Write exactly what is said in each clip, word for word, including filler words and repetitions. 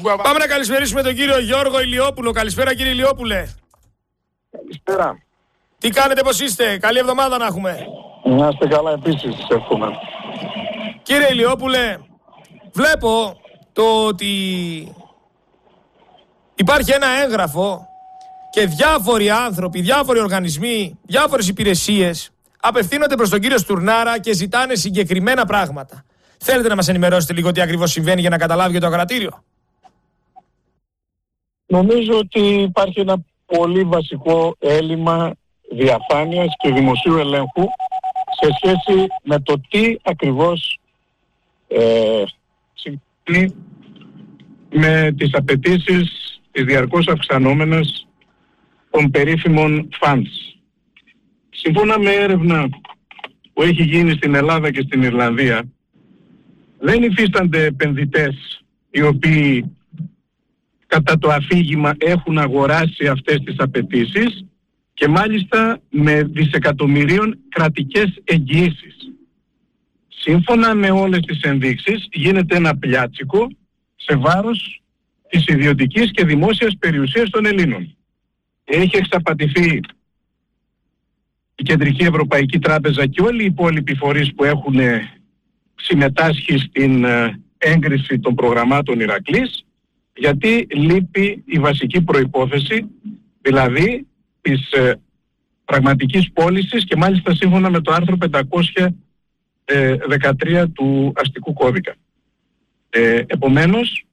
Πάμε να καλησπερίσουμε τον κύριο Γιώργο Ηλιόπουλο. Καλησπέρα κύριε Ηλιόπουλε. Καλησπέρα. Τι κάνετε, πώς είστε? Καλή εβδομάδα να έχουμε. Να είστε καλά επίσης, εύχομαι. Κύριε Ηλιόπουλε, βλέπω το ότι υπάρχει ένα έγγραφο και διάφοροι άνθρωποι, διάφοροι οργανισμοί, διάφορες υπηρεσίες απευθύνονται προς τον κύριο Στουρνάρα και ζητάνε συγκεκριμένα πράγματα. Θέλετε να μας ενημερώσετε λίγο τι ακριβώς συμβαίνει για να καταλάβει και το ακροατήριο? Νομίζω ότι υπάρχει ένα πολύ βασικό έλλειμμα διαφάνειας και δημοσίου ελέγχου σε σχέση με το τι ακριβώς ε, συμβαίνει με τις απαιτήσεις τις διαρκώς αυξανόμενες των περίφημων funds. Σύμφωνα με έρευνα που έχει γίνει στην Ελλάδα και στην Ιρλανδία, δεν υφίστανται επενδυτές οι οποίοι κατά το αφήγημα έχουν αγοράσει αυτές τις απαιτήσεις και μάλιστα με δισεκατομμυρίων κρατικές εγγυήσεις. Σύμφωνα με όλες τις ενδείξεις γίνεται ένα πλιάτσικο σε βάρος της ιδιωτικής και δημόσιας περιουσίας των Ελλήνων. Έχει εξαπατηθεί η Κεντρική Ευρωπαϊκή Τράπεζα και όλοι οι υπόλοιποι φορείς που έχουν συμμετάσχει στην έγκριση των προγραμμάτων Ηρακλής, γιατί λείπει η βασική προϋπόθεση, δηλαδή της ε, πραγματικής πώλησης και μάλιστα σύμφωνα με το άρθρο πεντακόσια δεκατρία του αστικού κώδικα. Ε, επομένως,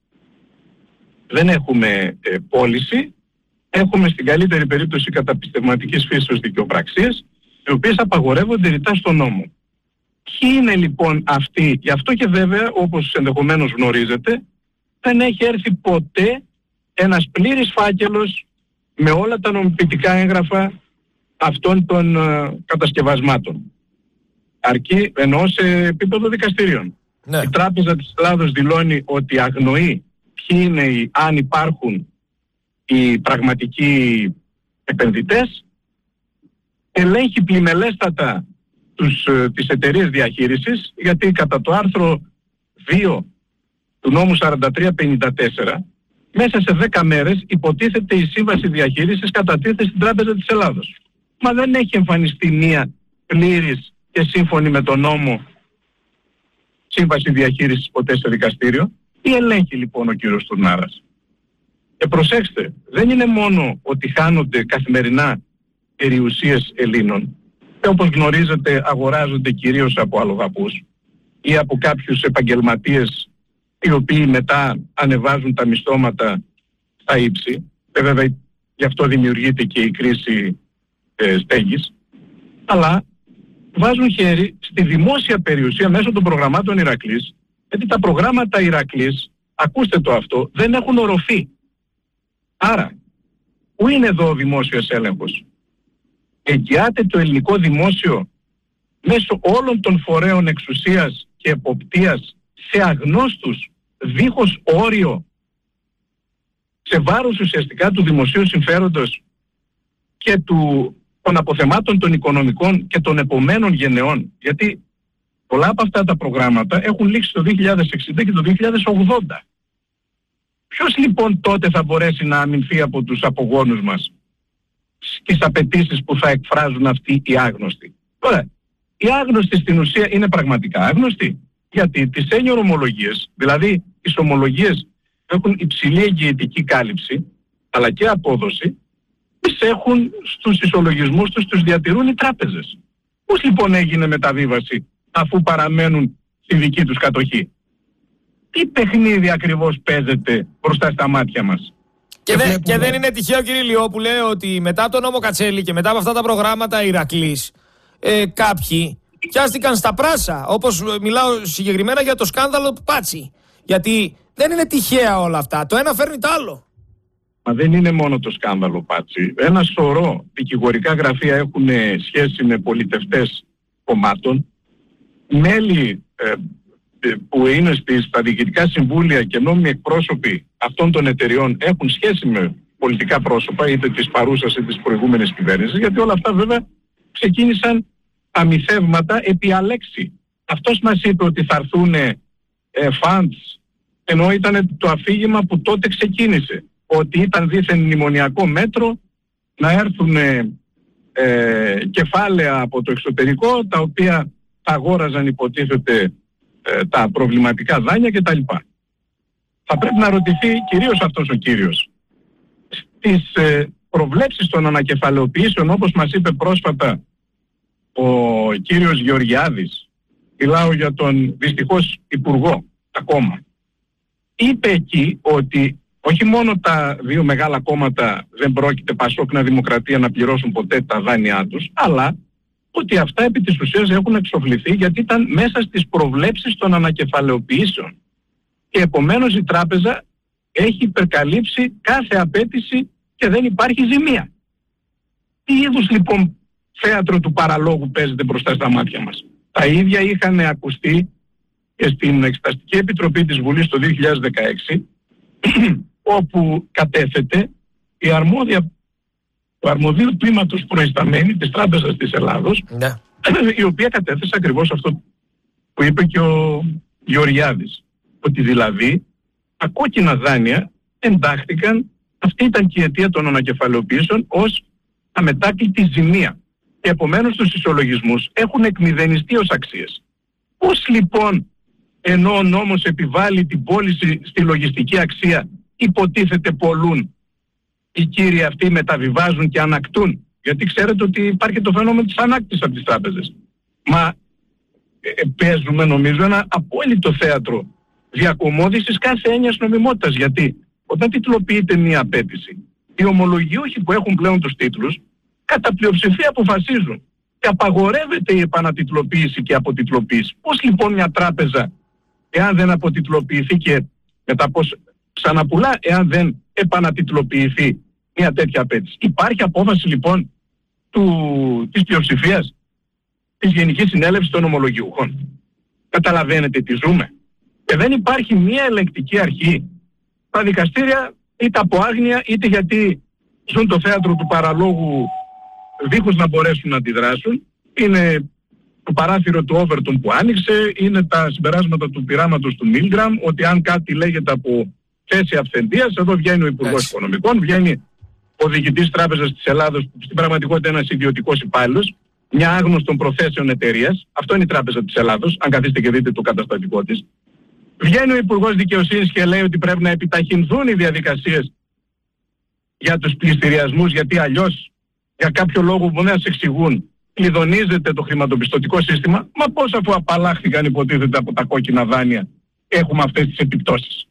δεν έχουμε ε, πώληση, έχουμε στην καλύτερη περίπτωση καταπιστευματικής φύσεως δικαιοπραξίες, οι οποίες απαγορεύονται ρητά στον νόμο. Ποιοι είναι λοιπόν αυτοί? Γι' αυτό και βέβαια, όπως ενδεχομένως γνωρίζετε, δεν έχει έρθει ποτέ ένας πλήρης φάκελος με όλα τα νομιμοποιητικά έγγραφα αυτών των uh, κατασκευασμάτων. Αρκεί ενώ σε επίπεδο δικαστηρίων. Ναι. Η Τράπεζα της Ελλάδος δηλώνει ότι αγνοεί ποιοι είναι οι, αν υπάρχουν οι πραγματικοί επενδυτές, ελέγχει πλημελέστατα τους, uh, τις εταιρείες διαχείρισης, γιατί κατά το άρθρο δύο του νόμου σαράντα τρία πενήντα τέσσερα, μέσα σε δέκα μέρες υποτίθεται η σύμβαση διαχείρισης κατατίθεται στην Τράπεζα της Ελλάδος. Μα δεν έχει εμφανιστεί μία πλήρης και σύμφωνη με τον νόμο σύμβαση διαχείρισης ποτέ σε δικαστήριο. Τι ελέγχει λοιπόν ο κύριος Στουρνάρας? Και προσέξτε, δεν είναι μόνο ότι χάνονται καθημερινά περιουσίες Ελλήνων, και όπως γνωρίζετε αγοράζονται κυρίως από αλλοδαπούς ή από κάποιους επαγγελματίες οι οποίοι μετά ανεβάζουν τα μισθώματα στα ύψη. Και βέβαια γι' αυτό δημιουργείται και η κρίση ε, στέγης. Αλλά βάζουν χέρι στη δημόσια περιουσία μέσω των προγραμμάτων Ηρακλής, γιατί τα προγράμματα Ηρακλής, ακούστε το αυτό, δεν έχουν οροφή. Άρα, πού είναι εδώ ο δημόσιος έλεγχος? Εγγυάται το ελληνικό δημόσιο μέσω όλων των φορέων εξουσίας και εποπτείας σε αγνώστους, δίχως όριο, σε βάρος ουσιαστικά του δημοσίου συμφέροντος και του, των αποθεμάτων των οικονομικών και των επομένων γενεών? Γιατί πολλά από αυτά τα προγράμματα έχουν λήξει το δύο χιλιάδες εξήντα και το δύο χιλιάδες ογδόντα. Ποιος λοιπόν τότε θα μπορέσει να αμυνθεί από τους απογόνους μας στις απαιτήσεις που θα εκφράζουν αυτοί οι άγνωστοι? Τώρα, οι άγνωστοι στην ουσία είναι πραγματικά άγνωστοι, γιατί τις έννοιο ομολογίες, δηλαδή τις ομολογίες έχουν υψηλή εγγυητική κάλυψη αλλά και απόδοση, τις έχουν στους ισολογισμούς τους, τους διατηρούν οι τράπεζες. Πώς λοιπόν έγινε μεταβίβαση αφού παραμένουν στη δική τους κατοχή? Τι παιχνίδι ακριβώς παίζεται μπροστά στα μάτια μας? Και, δε, και δεν είναι τυχαίο κύριε Ηλιόπουλε ότι μετά τον νόμο Κατσέλη και μετά από αυτά τα προγράμματα Ηρακλής ε, κάποιοι πιάστηκαν στα πράσα, όπως μιλάω συγκεκριμένα για το σκάνδαλο Πάτσι. Γιατί δεν είναι τυχαία όλα αυτά. Το ένα φέρνει το άλλο. Μα δεν είναι μόνο το σκάνδαλο Πάτσι. Ένα σωρό δικηγορικά γραφεία έχουν σχέση με πολιτευτές κομμάτων. Μέλη ε, που είναι στις, στα διοικητικά συμβούλια και νόμιμοι εκπρόσωποι αυτών των εταιριών έχουν σχέση με πολιτικά πρόσωπα, είτε της παρούσας είτε της προηγούμενης κυβέρνησης, γιατί όλα αυτά βέβαια ξεκίνησαν αμοιθεύματα επί αλέξη. Αυτός μας είπε ότι θα έρθουν ε, funds ενώ ήταν το αφήγημα που τότε ξεκίνησε, ότι ήταν δήθεν μνημονιακό μέτρο να έρθουν ε, ε, κεφάλαια από το εξωτερικό, τα οποία αγόραζαν υποτίθεται ε, τα προβληματικά δάνεια κτλ. Θα πρέπει να ρωτηθεί κυρίως αυτός ο κύριος. Στις ε, προβλέψεις των ανακεφαλαιοποιήσεων, όπως μας είπε πρόσφατα ο κύριος Γεωργιάδης, μιλάω για τον δυστυχώς υπουργό ακόμα, είπε εκεί ότι όχι μόνο τα δύο μεγάλα κόμματα δεν πρόκειται, Πασόκ και Δημοκρατία, να πληρώσουν ποτέ τα δάνειά τους, αλλά ότι αυτά επί της ουσίας έχουν εξοφληθεί γιατί ήταν μέσα στις προβλέψεις των ανακεφαλαιοποιήσεων. Και επομένως η τράπεζα έχει υπερκαλύψει κάθε απέτηση και δεν υπάρχει ζημία. Τι είδους λοιπόν θέατρο του παραλόγου παίζεται μπροστά στα μάτια μας? Τα ίδια είχαν ακουστεί και στην Εξεταστική Επιτροπή της Βουλής το δύο χιλιάδες δεκαέξι, όπου κατέθεται η αρμόδια, το αρμοδίου τμήματος προϊσταμένη της Τράπεζας της Ελλάδος, ναι. η οποία κατέθεσε ακριβώς αυτό που είπε και ο Γεωργιάδης, ότι δηλαδή τα κόκκινα δάνεια εντάχθηκαν, αυτή ήταν και η αιτία των ανακεφαλαιοποιήσεων, ως αμετάκλητη ζημία. Και επομένως τους ισολογισμούς έχουν εκμηδενιστεί ως αξίες. Πώς λοιπόν, ενώ ο νόμος επιβάλλει την πώληση στη λογιστική αξία, υποτίθεται πολλούν, οι κύριοι αυτοί μεταβιβάζουν και ανακτούν? Γιατί ξέρετε ότι υπάρχει το φαινόμενο της ανάκτησης από τις τράπεζες. Μα ε, παίζουμε νομίζω ένα απόλυτο θέατρο διακομόδησης κάθε έννοιας νομιμότητας. Γιατί όταν τιτλοποιείται μία απέτηση, οι ομολογιούχοι που έχουν πλέον τους τίτλους κατά πλειοψηφία αποφασίζουν και απαγορεύεται η επανατιτλοποίηση και αποτιτλοποίηση. Πώς λοιπόν μια τράπεζα, εάν δεν αποτιτλοποιηθεί και μετά πώς ξαναπουλά, εάν δεν επανατιτλοποιηθεί μια τέτοια απέτηση? Υπάρχει απόφαση λοιπόν του, της πλειοψηφίας της Γενικής Συνέλευσης των Ομολογιούχων. Καταλαβαίνετε τι ζούμε? Και δεν υπάρχει μια ελεγκτική αρχή. Τα δικαστήρια είτε από άγνοια είτε γιατί ζουν το θέατρο του παραλόγου δίχως να μπορέσουν να αντιδράσουν. Είναι το παράθυρο του Overton που άνοιξε, είναι τα συμπεράσματα του πειράματος του Milgram, ότι αν κάτι λέγεται από θέση αυθεντίας, εδώ βγαίνει ο Υπουργός yes. Οικονομικών, βγαίνει ο Διοικητής Τράπεζας της Ελλάδος, που στην πραγματικότητα είναι ένας ιδιωτικός υπάλληλος, μια άγνωστον προθέσεων εταιρείας, αυτό είναι η Τράπεζα της Ελλάδος, αν καθίστε και δείτε το καταστατικό της. Βγαίνει ο Υπουργός Δικαιοσύνης και λέει ότι πρέπει να επιταχυνθούν οι διαδικασίες για τους πληστηριασμούς, γιατί αλλιώς για κάποιο λόγο που δεν σας εξηγούν κλειδονίζεται το χρηματοπιστωτικό σύστημα. Μα πώς, αφού απαλλάχθηκαν υποτίθεται από τα κόκκινα δάνεια, έχουμε αυτές τις επιπτώσεις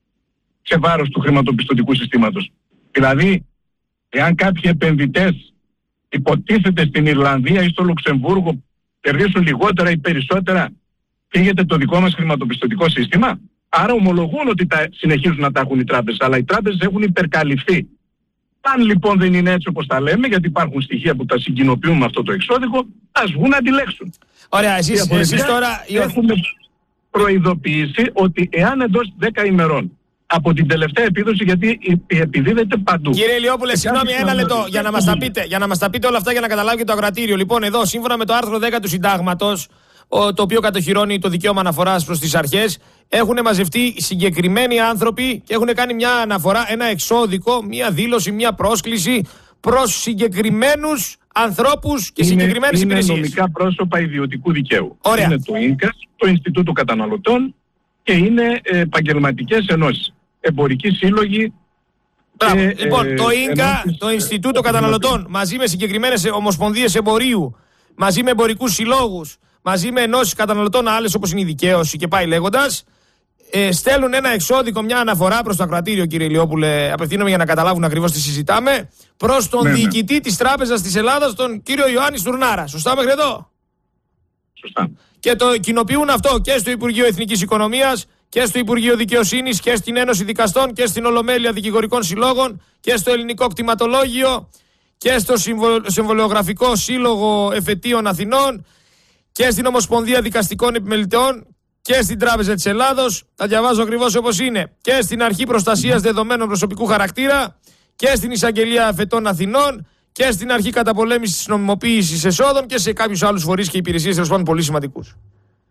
σε βάρος του χρηματοπιστωτικού συστήματος? Δηλαδή, εάν κάποιοι επενδυτές υποτίθεται στην Ιρλανδία ή στο Λουξεμβούργο κερδίσουν λιγότερα ή περισσότερα, φύγεται το δικό μας χρηματοπιστωτικό σύστημα? Άρα ομολογούν ότι τα συνεχίζουν να τα έχουν οι τράπεζες, αλλά οι τράπεζες έχουν υπερκαλυφθεί. Αν λοιπόν δεν είναι έτσι όπως τα λέμε, γιατί υπάρχουν στοιχεία που τα συγκοινοποιούν με αυτό το εξώδικο, ας βγουν να αντιλέξουν. Ωραία, εσείς, εσείς τώρα... Έχουμε προειδοποιήσει ότι εάν εντός δέκα ημερών από την τελευταία επίδοση, γιατί επιδίδεται παντού. Κύριε Ηλιόπουλε, συγγνώμη, ένα λεπτό για να μας τα πείτε, για να μας τα πείτε όλα αυτά, για να καταλάβει και το ακροατήριο. Λοιπόν, εδώ, σύμφωνα με το άρθρο δέκα του Συντάγματος, το οποίο κατοχυρώνει το δικαίωμα αναφοράς προς τις αρχές, έχουν μαζευτεί συγκεκριμένοι άνθρωποι και έχουν κάνει μια αναφορά, ένα εξώδικο, μια δήλωση, μια πρόσκληση προς συγκεκριμένους ανθρώπους και συγκεκριμένες υπηρεσίες. Είναι νομικά πρόσωπα ιδιωτικού δικαίου. Ωραία. Είναι το ίνκας, το Ινστιτούτο Καταναλωτών και είναι επαγγελματικές ενώσεις, εμπορικοί σύλλογοι. Και, λοιπόν, ε, το ίνκα, ενώσεις, το Ινστιτούτο Καταναλωτών, μαζί με συγκεκριμένες ομοσπονδίες εμπορίου, μαζί με εμπορικούς συλλόγους, μαζί με ενώσεις καταναλωτών άλλες όπως είναι η δικαίωση και πάει λέγοντας, ε, στέλνουν ένα εξώδικο, μια αναφορά προς το ακροατήριο, κύριε Ηλιόπουλε, απευθύνομαι για να καταλάβουν ακριβώς τι συζητάμε, προς τον ναι, διοικητή ναι. της Τράπεζας της Ελλάδας, τον κύριο Ιωάννη Στουρνάρα. Σωστά μέχρι εδώ? Σωστά. Και το κοινοποιούν αυτό και στο Υπουργείο Εθνικής Οικονομίας και στο Υπουργείο Δικαιοσύνης και στην Ένωση Δικαστών και στην Ολομέλεια Δικηγορικών Συλλόγων και στο Ελληνικό Κτηματολόγιο και στο Συμβολιογραφικό Σύλλογο Εφετείων Αθηνών και στην Ομοσπονδία Δικαστικών Επιμελητών και στην Τράπεζα της Ελλάδος. Τα διαβάζω ακριβώς όπως είναι. Και στην Αρχή Προστασίας Δεδομένων Προσωπικού Χαρακτήρα και στην Εισαγγελία Εφετών Αθηνών και στην Αρχή Καταπολέμησης της Νομιμοποίησης Εσόδων και σε κάποιους άλλους φορείς και υπηρεσίες, τέλος πάντων πολύ σημαντικούς.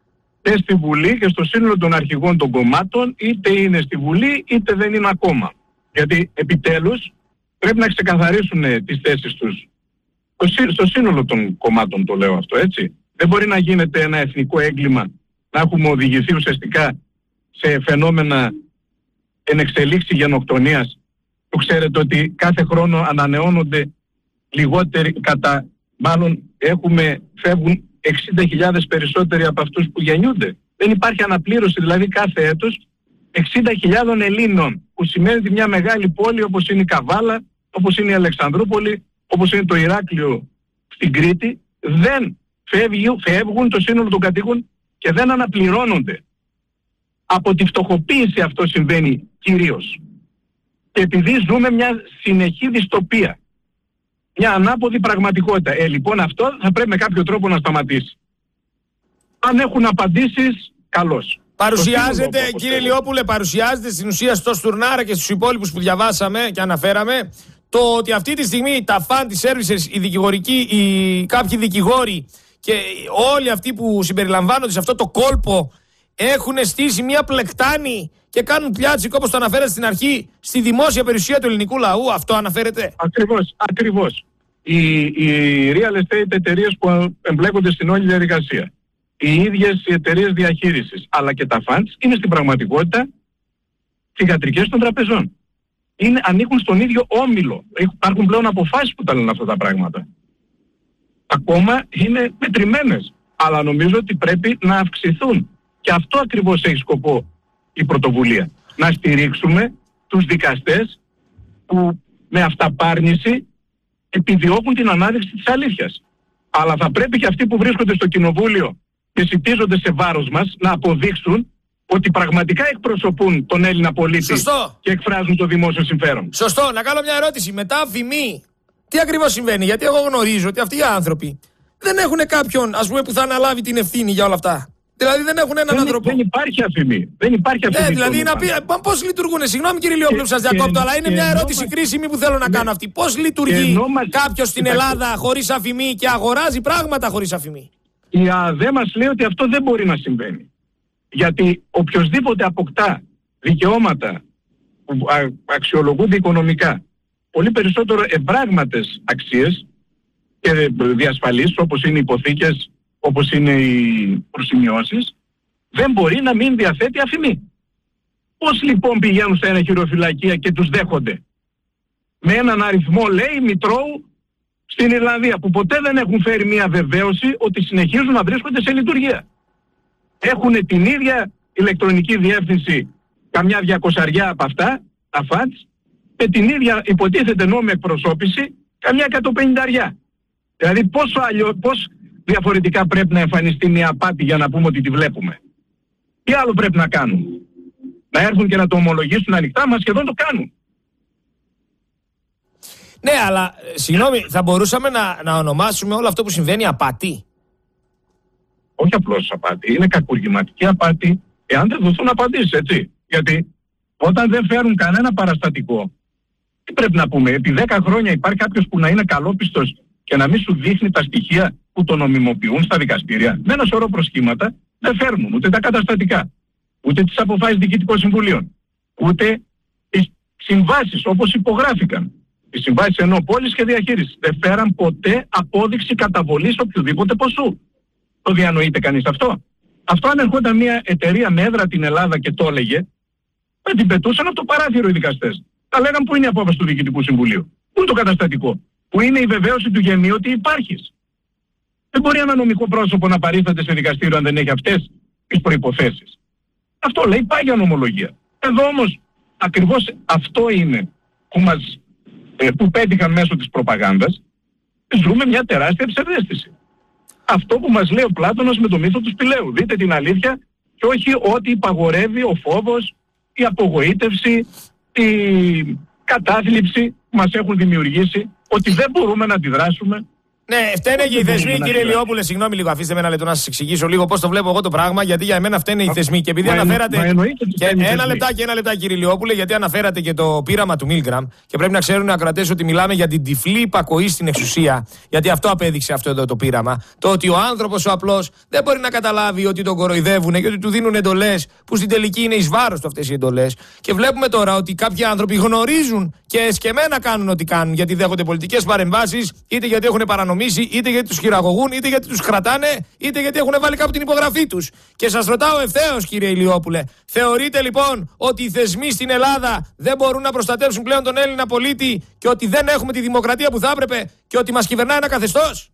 και στη Βουλή και στο σύνολο των αρχηγών των κομμάτων, είτε είναι στη Βουλή είτε δεν είναι ακόμα. Γιατί επιτέλους πρέπει να ξεκαθαρίσουν τις θέσεις τους. Στο σύνολο των κομμάτων το λέω αυτό, έτσι. Δεν μπορεί να γίνεται ένα εθνικό έγκλημα, να έχουμε οδηγηθεί ουσιαστικά σε φαινόμενα ενεξελίξη γενοκτονίας, που ξέρετε ότι κάθε χρόνο ανανεώνονται λιγότεροι, κατά μάλλον έχουμε, φεύγουν εξήντα χιλιάδες περισσότεροι από αυτούς που γεννιούνται. Δεν υπάρχει αναπλήρωση, δηλαδή κάθε έτος εξήντα χιλιάδων Ελλήνων, που σημαίνει ότι μια μεγάλη πόλη όπως είναι η Καβάλα, όπως είναι η Αλεξανδρούπολη, όπως είναι το Ηράκλειο στην Κρήτη, δεν φεύγουν, φεύγουν το σύνολο των κατοίκων και δεν αναπληρώνονται. Από τη φτωχοποίηση αυτό συμβαίνει κυρίως. Και επειδή ζούμε μια συνεχή δυστοπία, μια ανάποδη πραγματικότητα. Ε, λοιπόν αυτό θα πρέπει με κάποιο τρόπο να σταματήσει. Αν έχουν απαντήσεις, καλώς. Παρουσιάζεται, κύριε Ηλιόπουλε, παρουσιάζεται στην ουσία στο Στουρνάρα και στους υπόλοιπους που διαβάσαμε και αναφέραμε, το ότι αυτή τη στιγμή τα fund services, οι δικηγορικοί, οι κάποιοι δικηγόροι και όλοι αυτοί που συμπεριλαμβάνονται σε αυτό το κόλπο έχουν στήσει μια πλεκτάνη και κάνουν πλιάτσικο, όπως το αναφέρατε στην αρχή, στη δημόσια περιουσία του ελληνικού λαού. Αυτό αναφέρεται? Ακριβώς, ακριβώς. Οι, οι real estate εταιρείες που εμπλέκονται στην όλη διαδικασία, οι ίδιες οι εταιρείες διαχείρισης, αλλά και τα funds, είναι στην πραγματικότητα θυγατρικές των τραπεζών. Είναι, ανήκουν στον ίδιο όμιλο. Υπάρχουν πλέον αποφάσεις που τα λένε αυτά τα πράγματα. Ακόμα είναι μετρημένες, αλλά νομίζω ότι πρέπει να αυξηθούν. Και αυτό ακριβώς έχει σκοπό η πρωτοβουλία. Να στηρίξουμε τους δικαστές που με αυταπάρνηση επιδιώκουν την ανάδειξη της αλήθειας. Αλλά θα πρέπει και αυτοί που βρίσκονται στο κοινοβούλιο και σιτίζονται σε βάρος μας να αποδείξουν ότι πραγματικά εκπροσωπούν τον Έλληνα πολίτη. Σωστό. Και εκφράζουν το δημόσιο συμφέρον. Σωστό. Να κάνω μια ερώτηση. Μετά αφημί, τι ακριβώς συμβαίνει? Γιατί εγώ γνωρίζω ότι αυτοί οι άνθρωποι δεν έχουν κάποιον, ας πούμε, που θα αναλάβει την ευθύνη για όλα αυτά. Δηλαδή δεν έχουν έναν δεν, άνθρωπο. Δεν υπάρχει αφημί. Δεν υπάρχει αφημί. Ναι, δηλαδή να πει, πώς λειτουργούν? Συγγνώμη κύριε Ηλιόπουλε που σας διακόπτω, αλλά είναι μια ερώτηση μας... κρίσιμη που θέλω να ναι. κάνω αυτή. Πώς λειτουργεί μας... κάποιος στην Ελλάδα χωρίς αφημί και αγοράζει πράγματα χωρίς αφημί? Η ΑΔΕ μας λέει ότι αυτό δεν μπορεί να συμβαίνει. Γιατί οποιοσδήποτε αποκτά δικαιώματα που αξιολογούνται οικονομικά, πολύ περισσότερο εμπράγματες αξίες και διασφαλίσεις, όπως είναι οι υποθήκες, όπως είναι οι προσημειώσεις, δεν μπορεί να μην διαθέτει αφημί. Πώς λοιπόν πηγαίνουν στα ενεχειροφυλακεία και τους δέχονται? Με έναν αριθμό, λέει, μητρώου στην Ιρλανδία, που ποτέ δεν έχουν φέρει μια βεβαίωση ότι συνεχίζουν να βρίσκονται σε λειτουργία. Έχουν την ίδια ηλεκτρονική διεύθυνση, καμιά διακοσαριά από αυτά, τα φαντς, με την ίδια υποτίθεται νόμιμη εκπροσώπηση, καμιά εκατοπενηνταριά. Δηλαδή πόσο, αλλιώ, πώς διαφορετικά πρέπει να εμφανιστεί μια απάτη για να πούμε ότι τη βλέπουμε? Τι άλλο πρέπει να κάνουν? Να έρθουν και να το ομολογήσουν ανοιχτά? Μας σχεδόν το κάνουν. Ναι, αλλά συγγνώμη, θα μπορούσαμε να, να ονομάσουμε όλο αυτό που συμβαίνει απάτη? Όχι απλώς απάτη, είναι κακουργηματική απάτη, εάν δεν δοθούν απαντήσεις, έτσι. Γιατί όταν δεν φέρουν κανένα παραστατικό, τι πρέπει να πούμε? Επί δέκα χρόνια υπάρχει κάποιος που να είναι καλόπιστος και να μην σου δείχνει τα στοιχεία που το νομιμοποιούν στα δικαστήρια? Με ένα σωρό προσχήματα δεν φέρνουν ούτε τα καταστατικά, ούτε τις αποφάσεις διοικητικών συμβουλίων, ούτε τις συμβάσεις όπως υπογράφηκαν. Οι συμβάσεις ενώ πόλης και διαχείρισης δεν φέραν ποτέ απόδειξη καταβολής οποιοδήποτε ποσού. Το διανοείται κανείς αυτό? Αυτό αν ερχόταν μια εταιρεία με έδρα την Ελλάδα και το έλεγε, θα την πετούσαν από το παράθυρο οι δικαστές. Θα λέγαν πού είναι η απόφαση του Διοικητικού Συμβουλίου, πού είναι το καταστατικό, πού είναι η βεβαίωση του γεμίου ότι υπάρχεις. Δεν μπορεί ένα νομικό πρόσωπο να παρίσταται σε δικαστήριο αν δεν έχει αυτές τις προϋποθέσεις. Αυτό λέει πάγια νομολογία. Εδώ όμως ακριβώς αυτό είναι που, μας, ε, που πέτυχαν μέσω της προπαγάνδας. Ζούμε μια τεράστια ψευδαίσθηση. Αυτό που μας λέει ο Πλάτωνας με το μύθο του Σπηλαίου. Δείτε την αλήθεια και όχι ό,τι υπαγορεύει ο φόβος, η απογοήτευση, η κατάθλιψη που μας έχουν δημιουργήσει, ότι δεν μπορούμε να αντιδράσουμε Ναι, φταίνε και οι θεσμοί, κύριε Ηλιόπουλε. Συγγνώμη λίγο, αφήστε με ένα λεπτό να σας εξηγήσω λίγο πώς το βλέπω εγώ το πράγμα. Γιατί για μένα φταίνε οι θεσμοί. Και επειδή μα αναφέρατε. Μα και ένα λεπτάκι, ένα λεπτάκι, κύριε Ηλιόπουλε, γιατί αναφέρατε και το πείραμα του Μίλγκραμ. Και πρέπει να ξέρουν οι ακροατές ότι μιλάμε για την τυφλή υπακοή στην εξουσία. Γιατί αυτό απέδειξε αυτό εδώ το πείραμα. Το ότι ο άνθρωπος ο απλός δεν μπορεί να καταλάβει ότι τον κοροϊδεύουν και ότι του δίνουν εντολές που στην τελική είναι εις βάρος του αυτές οι εντολές. Και βλέπουμε τώρα ότι κάποιοι άνθρωποι γνωρίζουν και εσκεμμένα κάνουν ό,τι κάνουν. Γιατί δέχονται πολιτικές παρεμβάσεις, είτε γιατί έχουν παρανομήσει, είτε γιατί τους χειραγωγούν, είτε γιατί τους κρατάνε, είτε γιατί έχουν βάλει κάπου την υπογραφή τους. Και σας ρωτάω ευθέως, κύριε Ηλιόπουλε, θεωρείτε λοιπόν ότι οι θεσμοί στην Ελλάδα δεν μπορούν να προστατεύσουν πλέον τον Έλληνα πολίτη και ότι δεν έχουμε τη δημοκρατία που θα έπρεπε και ότι μας κυβερνάει ένα καθεστώς?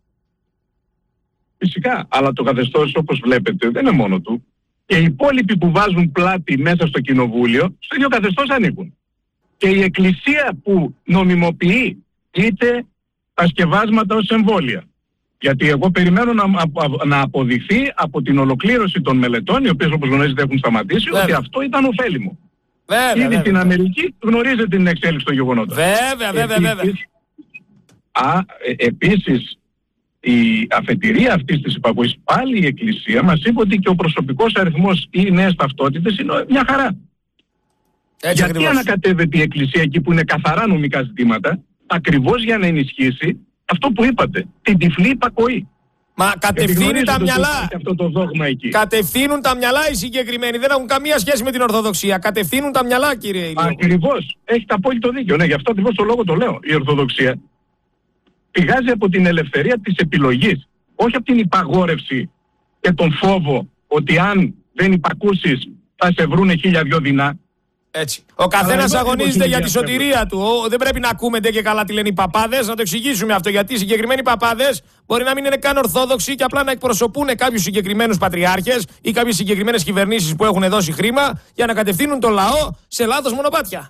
Φυσικά, αλλά το καθεστώς, όπως βλέπετε, δεν είναι μόνο του. Και οι υπόλοιποι που βάζουν πλάτη μέσα στο κοινοβούλιο, στο ίδιο καθεστώς ανήκουν. Και η Εκκλησία που νομιμοποιεί είτε τα σκευάσματα ως εμβόλια. Γιατί εγώ περιμένω να, να αποδειχθεί από την ολοκλήρωση των μελετών, οι οποίες όπως γνωρίζετε έχουν σταματήσει, βέβαια, ότι αυτό ήταν ωφέλιμο. Βέβαια, Ήδη βέβαια. στην Αμερική γνωρίζετε την εξέλιξη των γεγονότων. Βέβαια, βέβαια, βέβαια. Επίσης, α, ε, επίσης, η αφετηρία αυτής της υπακοής, πάλι η Εκκλησία μας είπε ότι και ο προσωπικός αριθμός ή οι νέες ταυτότητες είναι μια χαρά. Έτσι Γιατί ακριβώς ανακατεύεται η Εκκλησία εκεί που είναι καθαρά νομικά ζητήματα, ακριβώς για να ενισχύσει αυτό που είπατε, την τυφλή υπακοή. Μα κατευθύνει τα μυαλά. Αυτό το δόγμα εκεί. Κατευθύνουν τα μυαλά οι συγκεκριμένοι. Δεν έχουν καμία σχέση με την Ορθοδοξία. Κατευθύνουν τα μυαλά, κύριε Ηλιόπουλε. Ακριβώς. Έχετε απόλυτο δίκιο. Ναι, γι' αυτό ακριβώς το λόγο το λέω. Η Ορθοδοξία πηγάζει από την ελευθερία της επιλογής. Όχι από την υπαγόρευση και τον φόβο ότι αν δεν υπακούσεις θα σε βρούνε χίλια δυο δεινά. Έτσι. Ο καθένας αγωνίζεται για τη αυτό. σωτηρία του. Ο, δεν πρέπει να ακούμε ντε και καλά τι λένε οι παπάδες. Να το εξηγήσουμε αυτό. Γιατί οι συγκεκριμένοι παπάδες μπορεί να μην είναι καν ορθόδοξοι και απλά να εκπροσωπούν κάποιους συγκεκριμένους πατριάρχες ή κάποιες συγκεκριμένες κυβερνήσεις που έχουν δώσει χρήμα για να κατευθύνουν τον λαό σε λάθος μονοπάτια.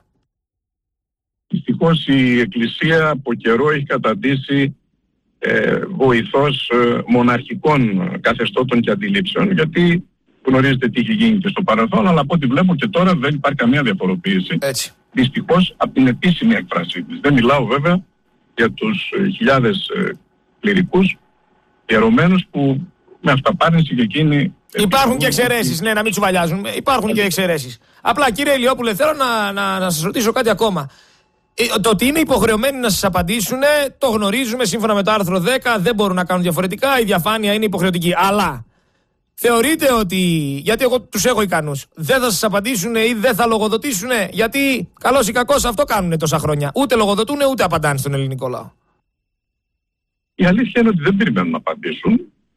Δυστυχώς η Εκκλησία από καιρό έχει καταντήσει ε, βοηθός ε, μοναρχικών καθεστώτων και αντιλήψεων, γιατί γνωρίζετε τι έχει γίνει και στο παρελθόν, αλλά από ό,τι βλέπω και τώρα δεν υπάρχει καμία διαφοροποίηση. Έτσι. Δυστυχώς από την επίσημη έκφρασή της. Δεν μιλάω βέβαια για τους ε, χιλιάδες ε, κληρικούς ιερωμένους που με αυταπάρνηση και εκείνοι... Υπάρχουν και εξαιρέσεις, ναι, να μην τσουβαλιάζουν. Υπάρχουν και εξαιρέσεις. Απλά, κύριε Ηλιόπουλε, θέλω να, να, να σας ρωτήσω κάτι ακόμα. Το ότι είναι υποχρεωμένοι να σας απαντήσουν, το γνωρίζουμε σύμφωνα με το άρθρο δέκα, δεν μπορούν να κάνουν διαφορετικά, η διαφάνεια είναι υποχρεωτική. Αλλά θεωρείτε ότι, γιατί εγώ τους έχω ικανούς, δεν θα σας απαντήσουν ή δεν θα λογοδοτήσουν, γιατί καλώς ή κακώς αυτό κάνουν τόσα χρόνια. Ούτε λογοδοτούν ούτε απαντάνε στον ελληνικό λαό. Η αλήθεια είναι ότι δεν περιμένουν να απαντήσουν.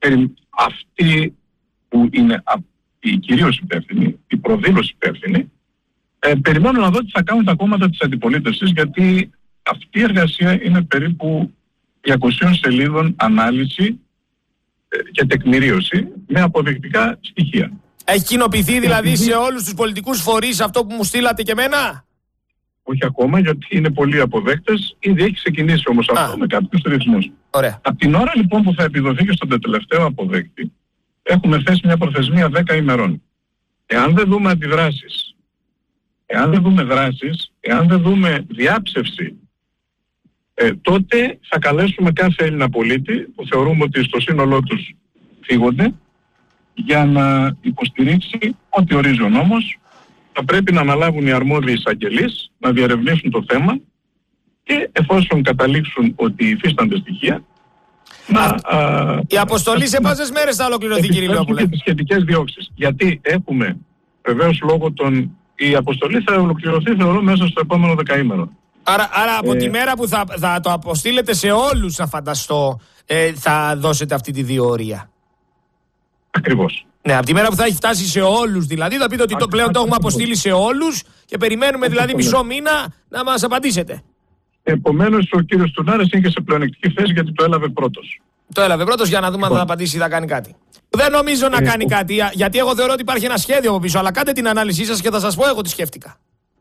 Αυτοί που είναι οι κυρίως υπεύθυνοι, η προδήλωση υπεύθυνοι, Ε, περιμένω να δω τι θα κάνουν τα κόμματα της αντιπολίτευσης, γιατί αυτή η εργασία είναι περίπου διακοσίων σελίδων ανάλυση ε, και τεκμηρίωση με αποδεικτικά στοιχεία. Έχει κοινοποιηθεί δηλαδή σε όλους τους πολιτικούς φορείς αυτό που μου στείλατε και εμένα? Όχι ακόμα, γιατί είναι πολλοί αποδέκτες. Ήδη έχει ξεκινήσει όμως αυτό Α. με κάποιους ρυθμούς. Ωραία. Από την ώρα λοιπόν που θα επιδοθεί και στον τελευταίο αποδέκτη, έχουμε θέσει μια προθεσμία δέκα ημερών. Εάν δεν δούμε αντιδράσεις, εάν δεν δούμε δράσεις, εάν δεν δούμε διάψευση, ε, τότε θα καλέσουμε κάθε Έλληνα πολίτη που θεωρούμε ότι στο σύνολό τους φύγονται, για να υποστηρίξει ό,τι ορίζει ο νόμος. Θα πρέπει να αναλάβουν οι αρμόδιοι εισαγγελείς, να διερευνήσουν το θέμα και εφόσον καταλήξουν ότι υφίστανται στοιχεία, να, α, η αποστολή σε πόσες μέρες θα ολοκληρωθεί, κύριε Ηλιόπουλε? και τις σχετικές διώξεις. Γιατί έχουμε βεβαίως λόγω των... Η αποστολή θα ολοκληρωθεί, θεωρώ, μέσα στο επόμενο δεκαήμερο. Άρα, άρα από Ε, τη μέρα που θα, θα το αποστείλετε σε όλους, να φανταστώ, ε, θα δώσετε αυτή τη διορία. Ακριβώς. Ναι, από τη μέρα που θα έχει φτάσει σε όλους, δηλαδή, θα πείτε ότι το πλέον το έχουμε Ακριβώς. αποστείλει σε όλους και περιμένουμε δηλαδή Ακριβώς. μισό μήνα να μας απαντήσετε. Επομένως, ο κύριος Τουνάρας είναι και σε πλεονεκτική θέση γιατί το έλαβε πρώτος. Το έλαβε πρώτος για να δούμε αν θα Λοιπόν. απαντήσει ή θα κάνει κάτι. Δεν νομίζω να Ε, κάνει ο- κάτι, γιατί εγώ θεωρώ ότι υπάρχει ένα σχέδιο από πίσω, αλλά κάντε την ανάλυση σας και θα σας πω εγώ τι σκέφτηκα.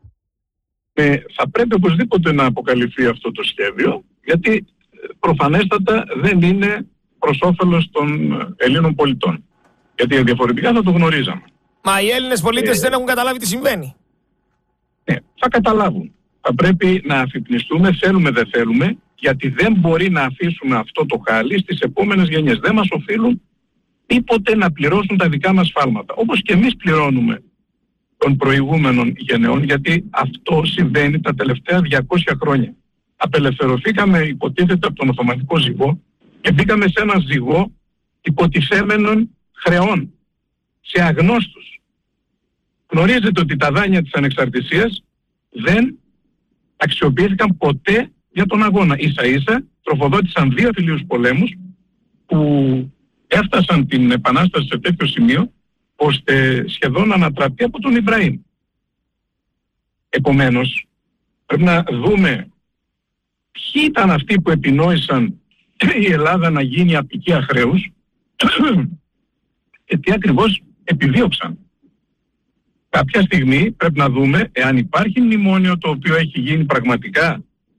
Ε, θα πρέπει οπωσδήποτε να αποκαλυφθεί αυτό το σχέδιο, γιατί ε, προφανέστατα δεν είναι προς όφελος των ε, Ελλήνων πολιτών. Γιατί διαφορετικά θα το γνωρίζαμε. Μα οι Έλληνες πολίτες Ε, δεν έχουν καταλάβει τι συμβαίνει. Ναι, θα καταλάβουν. Θα πρέπει να αφυπνιστούμε, θέλουμε δεν θέλουμε, γιατί δεν μπορεί να αφήσουμε αυτό το χάλι στις επόμενες γενιές. Δεν μας οφείλουν τίποτε να πληρώσουν τα δικά μας σφάλματα. Όπως και εμείς πληρώνουμε των προηγούμενων γενεών, γιατί αυτό συμβαίνει τα τελευταία διακόσια χρόνια. Απελευθερωθήκαμε, υποτίθεται, από τον Οθωμανικό ζυγό και μπήκαμε σε έναν ζυγό υποτιθέμενων χρεών σε αγνώστους. Γνωρίζετε ότι τα δάνεια της ανεξαρτησίας δεν αξιοποιήθηκαν ποτέ για τον αγώνα. Ίσα ίσα τροφοδότησαν δύο θηλίους πολέμους που έφτασαν την επανάσταση σε τέτοιο σημείο ώστε σχεδόν να ανατραπεί από τον Ιμπραήμ. Επομένως, πρέπει να δούμε ποιοι ήταν αυτοί που επινόησαν η Ελλάδα να γίνει απικία χρέους και τι ακριβώς επιδίωξαν. Κάποια στιγμή πρέπει να δούμε εάν υπάρχει μνημόνιο το οποίο έχει γίνει πραγματικά,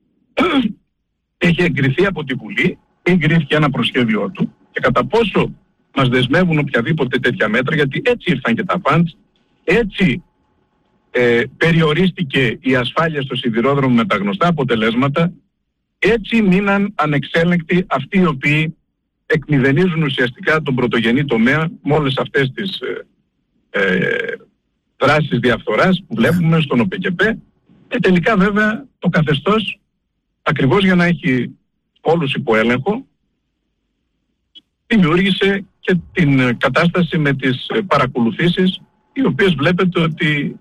έχει εγκριθεί από τη Βουλή, εγκρίθηκε ένα προσχέδιό του και κατά πόσο μας δεσμεύουν οποιαδήποτε τέτοια μέτρα, γιατί έτσι ήρθαν και τα φαντς, έτσι ε, περιορίστηκε η ασφάλεια στο σιδηρόδρομο με τα γνωστά αποτελέσματα, έτσι μείναν ανεξέλεγκτοι αυτοί οι οποίοι εκμηδενίζουν ουσιαστικά τον πρωτογενή τομέα με όλες αυτές τις ε, ε, δράσεις διαφθοράς που βλέπουμε στον ΟΠΕΚΕΠΕ και τελικά βέβαια το καθεστώς ακριβώς για να έχει όλους υπό έλεγχο δημιούργησε και την κατάσταση με τις παρακολουθήσεις οι οποίες βλέπετε ότι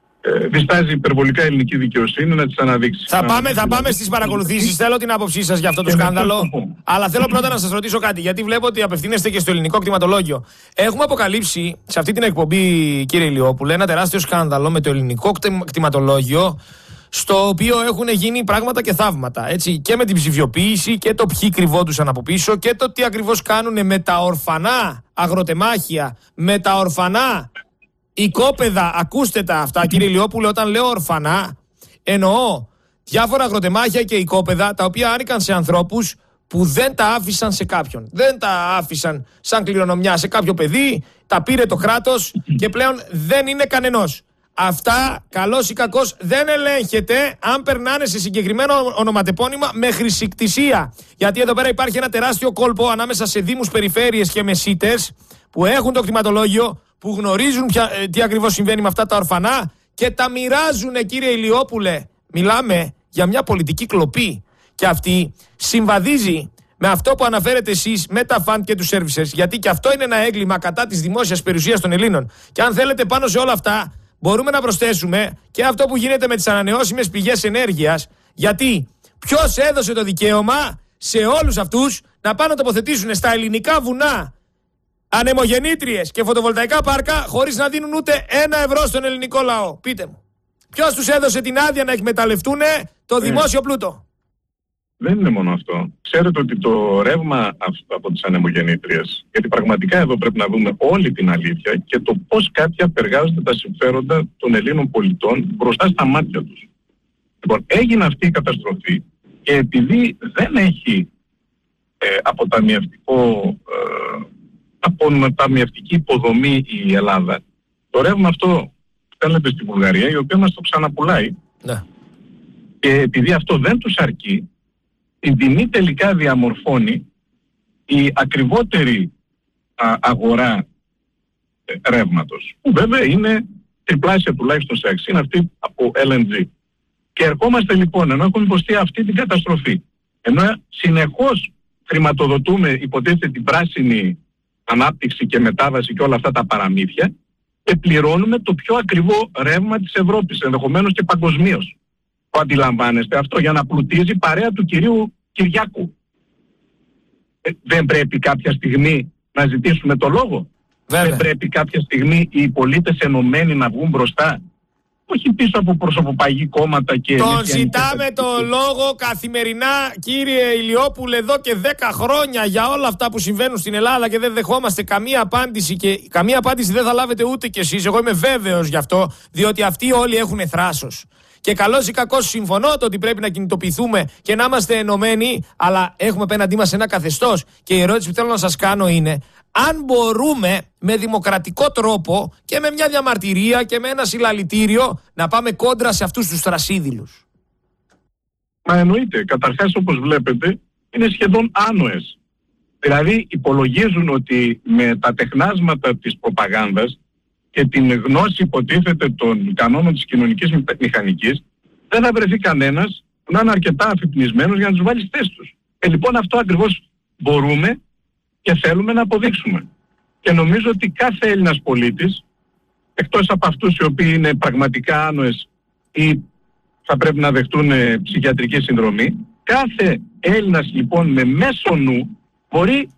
ε, διστάζει υπερβολικά η ελληνική δικαιοσύνη να τις αναδείξει. Θα πάμε, θα πάμε στις παρακολουθήσεις. Θέλω την άποψή σας για αυτό το σκάνδαλο. Αλλά θέλω πρώτα να σας ρωτήσω κάτι, γιατί βλέπω ότι απευθύνεστε και στο ελληνικό κτηματολόγιο. Έχουμε αποκαλύψει σε αυτή την εκπομπή, κύριε Ηλιόπουλε, ένα τεράστιο σκάνδαλο με το ελληνικό κτηματολόγιο, στο οποίο έχουν γίνει πράγματα και θαύματα. Έτσι, και με την ψηφιοποίηση και το ποιοι κρυβόντουσαν από πίσω και το τι ακριβώς κάνουν με τα ορφανά αγροτεμάχια, με τα ορφανά οικόπεδα. Ακούστε τα αυτά, κύριε Ηλιόπουλε, όταν λέω ορφανά, εννοώ διάφορα αγροτεμάχια και οικόπεδα τα οποία άνοικαν σε ανθρώπους που δεν τα άφησαν σε κάποιον. Δεν τα άφησαν σαν κληρονομιά σε κάποιο παιδί, τα πήρε το κράτος και πλέον δεν είναι κανενός. Αυτά, καλώς ή κακώς, δεν ελέγχεται αν περνάνε σε συγκεκριμένο ονοματεπώνυμα με χρησικτησία. Γιατί εδώ πέρα υπάρχει ένα τεράστιο κόλπο ανάμεσα σε δήμους, περιφέρειες και μεσίτες που έχουν το κτηματολόγιο, που γνωρίζουν ποια, τι ακριβώς συμβαίνει με αυτά τα ορφανά και τα μοιράζουν, κύριε Ηλιόπουλε. Μιλάμε για μια πολιτική κλοπή. Και αυτή συμβαδίζει με αυτό που αναφέρετε εσείς με τα φαντ και τους services. Γιατί και αυτό είναι ένα έγκλημα κατά της δημόσιας περιουσίας των Ελλήνων. Και αν θέλετε, πάνω σε όλα αυτά μπορούμε να προσθέσουμε και αυτό που γίνεται με τις ανανεώσιμες πηγές ενέργειας. Γιατί ποιος έδωσε το δικαίωμα σε όλους αυτούς να πάνε να τοποθετήσουν στα ελληνικά βουνά ανεμογεννήτριες και φωτοβολταϊκά πάρκα χωρίς να δίνουν ούτε ένα ευρώ στον ελληνικό λαό? Πείτε μου. Ποιος τους έδωσε την άδεια να εκμεταλλευτούν το δημόσιο πλούτο? Δεν είναι μόνο αυτό. Ξέρετε ότι το ρεύμα από τις ανεμογεννήτριες, γιατί πραγματικά εδώ πρέπει να δούμε όλη την αλήθεια και το πώς κάποιοι απεργάζονται τα συμφέροντα των Ελλήνων πολιτών μπροστά στα μάτια τους. Λοιπόν, έγινε αυτή η καταστροφή και επειδή δεν έχει ε, αποταμιευτικό, ε, αποταμιευτική υποδομή η Ελλάδα, το ρεύμα αυτό στέλνεται στη Βουλγαρία, η οποία μας το ξαναπουλάει. Ναι. Και επειδή αυτό δεν τους αρκεί, την τιμή τελικά διαμορφώνει η ακριβότερη α, αγορά ε, ρεύματος, που βέβαια είναι τριπλάσια τουλάχιστον σε αξία, αυτή από ελ εν τζι. Και ερχόμαστε λοιπόν, ενώ έχουμε υποστεί αυτή την καταστροφή, ενώ συνεχώς χρηματοδοτούμε, υποτίθεται, την πράσινη ανάπτυξη και μετάβαση και όλα αυτά τα παραμύθια, και πληρώνουμε το πιο ακριβό ρεύμα της Ευρώπης, ενδεχομένως και παγκοσμίως. Το αντιλαμβάνεστε αυτό, για να πλουτίζει παρέα του κυρίου Κυριάκου? Ε, δεν πρέπει κάποια στιγμή να ζητήσουμε το λόγο? Βέβαια. Δεν πρέπει κάποια στιγμή οι πολίτες ενωμένοι να βγουν μπροστά? Όχι πίσω από προσωποπαγή κόμματα και... Τον ζητάμε το λόγο καθημερινά, κύριε Ηλιόπουλε, εδώ και δέκα χρόνια για όλα αυτά που συμβαίνουν στην Ελλάδα και δεν δεχόμαστε καμία απάντηση, και καμία απάντηση δεν θα λάβετε ούτε κι εσείς. Εγώ είμαι βέβαιος γι' αυτό, διότι αυτοί όλοι έχουν θράσος. Και καλώς ή κακώς συμφωνώ το ότι πρέπει να κινητοποιηθούμε και να είμαστε ενωμένοι, αλλά έχουμε απέναντί μας ένα καθεστώς. Και η ερώτηση που θέλω να σας κάνω είναι αν μπορούμε με δημοκρατικό τρόπο και με μια διαμαρτυρία και με ένα συλλαλητήριο να πάμε κόντρα σε αυτούς τους θρασίδηλους. Μα εννοείται. Καταρχάς, όπως βλέπετε, είναι σχεδόν άνοες. Δηλαδή υπολογίζουν ότι με τα τεχνάσματα της προπαγάνδας και την γνώση υποτίθεται των κανόνων της κοινωνικής μηχανικής δεν θα βρεθεί κανένας να είναι αρκετά αφυπνισμένος για να τους βάλει στη θέση τους. Ε, λοιπόν, αυτό ακριβώς μπορούμε και θέλουμε να αποδείξουμε. Και νομίζω ότι κάθε Έλληνας πολίτης, εκτός από αυτούς οι οποίοι είναι πραγματικά άνοες ή θα πρέπει να δεχτούν ε, ψυχιατρική συνδρομή, κάθε Έλληνας λοιπόν με μέσο νου μπορεί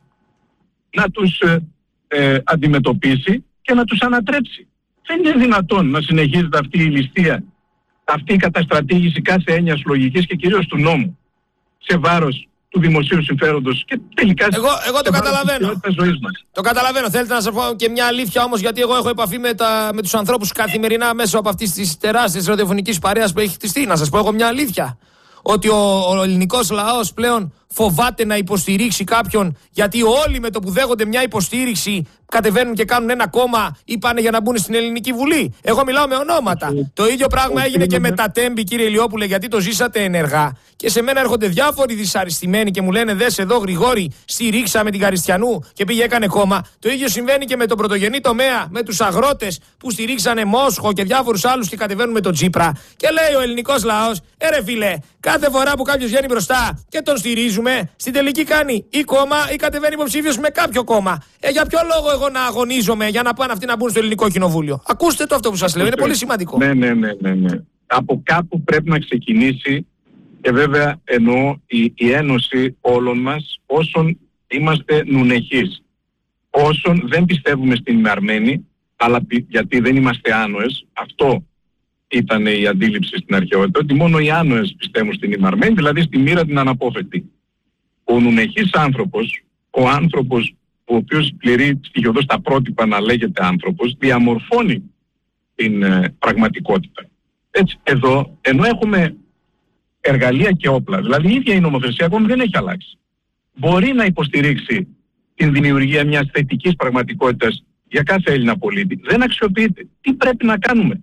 να τους ε, ε, αντιμετωπίσει και να τους ανατρέψει. Δεν είναι δυνατόν να συνεχίζεται αυτή η ληστεία, αυτή η καταστρατήγηση κάθε έννοιας λογικής και κυρίως του νόμου σε βάρος του δημοσίου συμφέροντος και τελικά εγώ, εγώ το καταλαβαίνω. Ζωής μας. Το καταλαβαίνω. Θέλετε να σας πω και μια αλήθεια όμως, γιατί εγώ έχω επαφή με, τα, με τους ανθρώπους καθημερινά μέσω από αυτής της τεράστιας ραδιοφωνικής παρέας που έχει χτιστεί. Να σας πω εγώ μια αλήθεια. Ότι ο, ο ελληνικός λαός πλέον φοβάται να υποστηρίξει κάποιον, γιατί όλοι με το που δέχονται μια υποστήριξη κατεβαίνουν και κάνουν ένα κόμμα ή πάνε για να μπουν στην Ελληνική Βουλή. Εγώ μιλάω με ονόματα. Okay. Το ίδιο πράγμα okay. έγινε και με τα Τέμπη, κύριε Ηλιόπουλε, γιατί το ζήσατε ενεργά. Και σε μένα έρχονται διάφοροι δυσαρεστημένοι και μου λένε: δες εδώ, Γρηγόρη, στηρίξαμε την Καριστιανού και πήγε έκανε κόμμα. Το ίδιο συμβαίνει και με τον πρωτογενή τομέα, με τους αγρότες που στηρίξανε Μόσχο και διάφορους άλλους και κατεβαίνουν με τον Τσίπρα. Και λέει ο ελληνικός λαός: έρε φίλε, κάθε φορά που κάποιος βγαίνει μπροστά και τον στηρίζουμε, στην τελική κάνει ή κόμμα ή κατεβαίνει υποψήφιος με κάποιο κόμμα. Ε, για ποιο λόγο εγώ να αγωνίζομαι για να πάνε αυτοί να μπουν στο Ελληνικό Κοινοβούλιο? Ακούστε το αυτό που σας λέω, είναι πολύ σημαντικό. Ναι, ναι, ναι, ναι, ναι. Από κάπου πρέπει να ξεκινήσει, και βέβαια εννοώ η, η ένωση όλων μας όσων είμαστε νουνεχείς. Όσων δεν πιστεύουμε στην Αρμένη, αλλά γιατί δεν είμαστε άνοες, αυτό ήταν η αντίληψη στην αρχαιότητα, ότι μόνο οι άνοες πιστεύουν στην ημαρμένη, δηλαδή στη μοίρα την αναπόφευκτη. Ο νουνεχής άνθρωπος, ο άνθρωπος ο οποίος πληρεί στοιχειοδός τα πρότυπα να λέγεται άνθρωπος, διαμορφώνει την ε, πραγματικότητα. Έτσι, εδώ, ενώ έχουμε εργαλεία και όπλα, δηλαδή η ίδια η νομοθεσία ακόμη δεν έχει αλλάξει, μπορεί να υποστηρίξει την δημιουργία μιας θετικής πραγματικότητας για κάθε Έλληνα πολίτη. Δεν αξιοποιείται. Τι πρέπει να κάνουμε?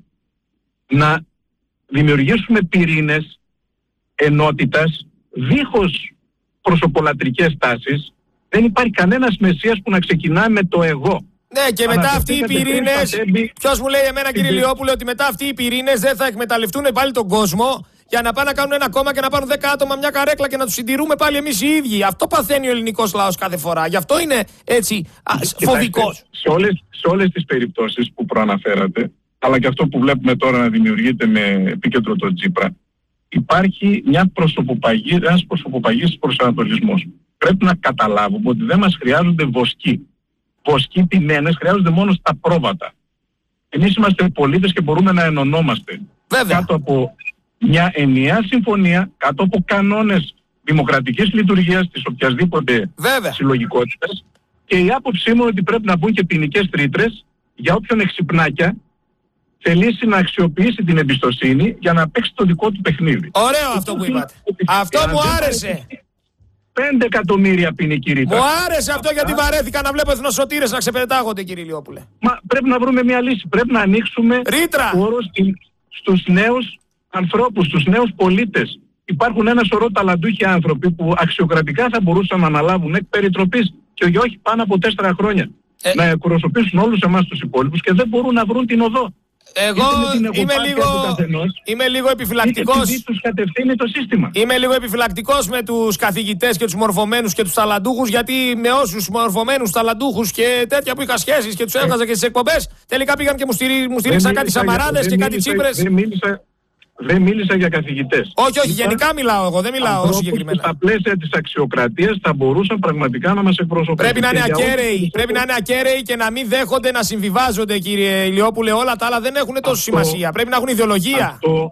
Να δημιουργήσουμε πυρήνες ενότητας δίχως προσωπολατρικές τάσεις. Δεν υπάρχει κανένας μεσσίας που να ξεκινάει με το εγώ. Ναι, και μετά αυτοί οι πυρήνες, ποιος μου λέει εμένα, κύριε Ηλιόπουλε, ότι μετά αυτοί οι πυρήνες δεν θα εκμεταλλευτούν πάλι τον κόσμο για να πάνε να κάνουν ένα κόμμα και να πάρουν δέκα άτομα μια καρέκλα και να τους συντηρούμε πάλι εμείς οι ίδιοι. Αυτό παθαίνει ο ελληνικός λαός κάθε φορά. Γι' αυτό είναι έτσι φοβικός. Σε όλες, σε όλες τις περιπτώσεις που προαναφέρατε, αλλά και αυτό που βλέπουμε τώρα να δημιουργείται με επίκεντρο τον Τσίπρα, υπάρχει μια προσωποπαγή, ένας προσωποπαγής προσανατολισμός. Πρέπει να καταλάβουμε ότι δεν μας χρειάζονται βοσκοί. Βοσκοί τιμένες χρειάζονται μόνο στα πρόβατα. Εμείς είμαστε πολίτες και μπορούμε να ενωνόμαστε. Βέβαια. Κάτω από μια ενιαία συμφωνία, κάτω από κανόνες δημοκρατικής λειτουργίας της οποιασδήποτε συλλογικότητας. Και η άποψή μου ότι πρέπει να μπουν και ποινικές ρήτρες για όποιον εξυπνάκια θελήσει να αξιοποιήσει την εμπιστοσύνη για να παίξει το δικό του παιχνίδι. Ωραίο αυτό που είπατε. Αυτό μου άρεσε. Πέντε εκατομμύρια ποινική ρήτρα. Μου άρεσε αυτό, γιατί βαρέθηκα να βλέπω εθνοσωτήρες να ξεπετάγονται, κύριε Ηλιόπουλε. Μα πρέπει να βρούμε μια λύση. Πρέπει να ανοίξουμε χώρο στους νέους ανθρώπους, στους νέους πολίτες. Υπάρχουν ένα σωρό ταλαντούχοι άνθρωποι που αξιοκρατικά θα μπορούσαν να αναλάβουν εκ περιτροπής και όχι πάνω από τέσσερα χρόνια. Ε... να εκπροσωπήσουν όλους εμάς τους υπόλοιπους και δεν μπορούν να βρουν την οδό. Εγώ είμαι λίγο, είμαι λίγο επιφυλακτικός. Τους κατευθύνει το σύστημα. Είμαι λίγο επιφυλακτικός με τους καθηγητές και τους μορφωμένους και τους ταλαντούχους, γιατί με όσους μορφωμένους, ταλαντούχους και τέτοια που είχα σχέσεις και τους έβγαζα και στις εκπομπές, τελικά πήγαν και μου, στηρί, μου στηρίξαν κάτι Σαμαράδες και κάτι Τσίπρες. Δεν μίλησα, δεν μίλησα για καθηγητές. Όχι, όχι, γενικά μιλάω εγώ, δεν μιλάω συγκεκριμένα. Στα πλαίσια της αξιοκρατίας θα μπορούσαν πραγματικά να μας εκπροσωπήσουν. Πρέπει να είναι ακέραιοι, πρέπει να είναι ακέραιοι και να μην δέχονται να συμβιβάζονται, κύριε Ηλιόπουλε. Όλα τα άλλα δεν έχουν τόσο αυτό, σημασία. Πρέπει να έχουν ιδεολογία. Αυτό,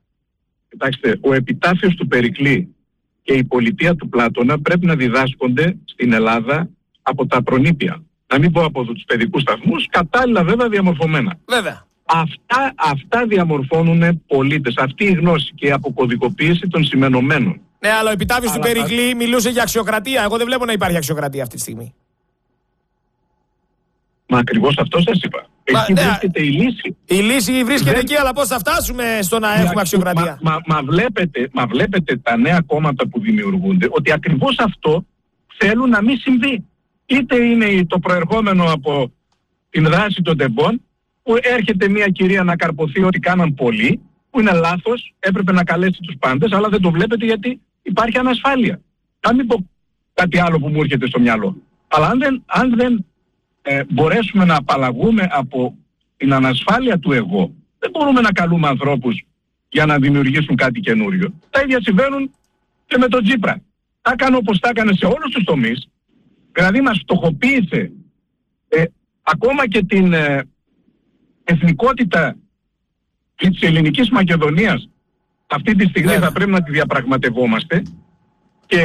κοιτάξτε, ο επιτάφιος του Περικλή και η πολιτεία του Πλάτωνα πρέπει να διδάσκονται στην Ελλάδα από τα προνήπια. Να μην πω από τους παιδικούς σταθμούς, κατάλληλα βέβαια διαμορφωμένα. Βέβαια. Αυτά, αυτά διαμορφώνουν πολίτες. Αυτή η γνώση και η αποκωδικοποίηση των σημενωμένων. Ναι, αλλά ο επιτάφιος του Περικλή μιλούσε για αξιοκρατία. Εγώ δεν βλέπω να υπάρχει αξιοκρατία αυτή τη στιγμή. Μα ακριβώς αυτό σας είπα. Εκεί ναι, βρίσκεται η λύση. Η λύση βρίσκεται Δεν... εκεί, αλλά πώς θα φτάσουμε στο να έχουμε αξιοκρατία. Μα, μα, μα, βλέπετε, μα βλέπετε τα νέα κόμματα που δημιουργούνται ότι ακριβώς αυτό θέλουν να μην συμβεί. Είτε είναι το προερχόμενο από την δράση των τεμπών, που έρχεται μια κυρία να καρποθεί ότι κάναν πολλοί, που είναι λάθος, έπρεπε να καλέσει τους πάντες, αλλά δεν το βλέπετε γιατί υπάρχει ανασφάλεια. Να μην πω κάτι άλλο που μου έρχεται στο μυαλό. Αλλά αν δεν, αν δεν ε, μπορέσουμε να απαλλαγούμε από την ανασφάλεια του εγώ, δεν μπορούμε να καλούμε ανθρώπους για να δημιουργήσουν κάτι καινούριο. Τα ίδια συμβαίνουν και με τον Τσίπρα. Τα έκανε όπως τα έκανε σε όλους τους τομείς, δηλαδή μας φτωχοποίησε ε, ακόμα και την ε, εθνικότητα της ελληνικής Μακεδονίας. Αυτή τη στιγμή θα πρέπει να τη διαπραγματευόμαστε και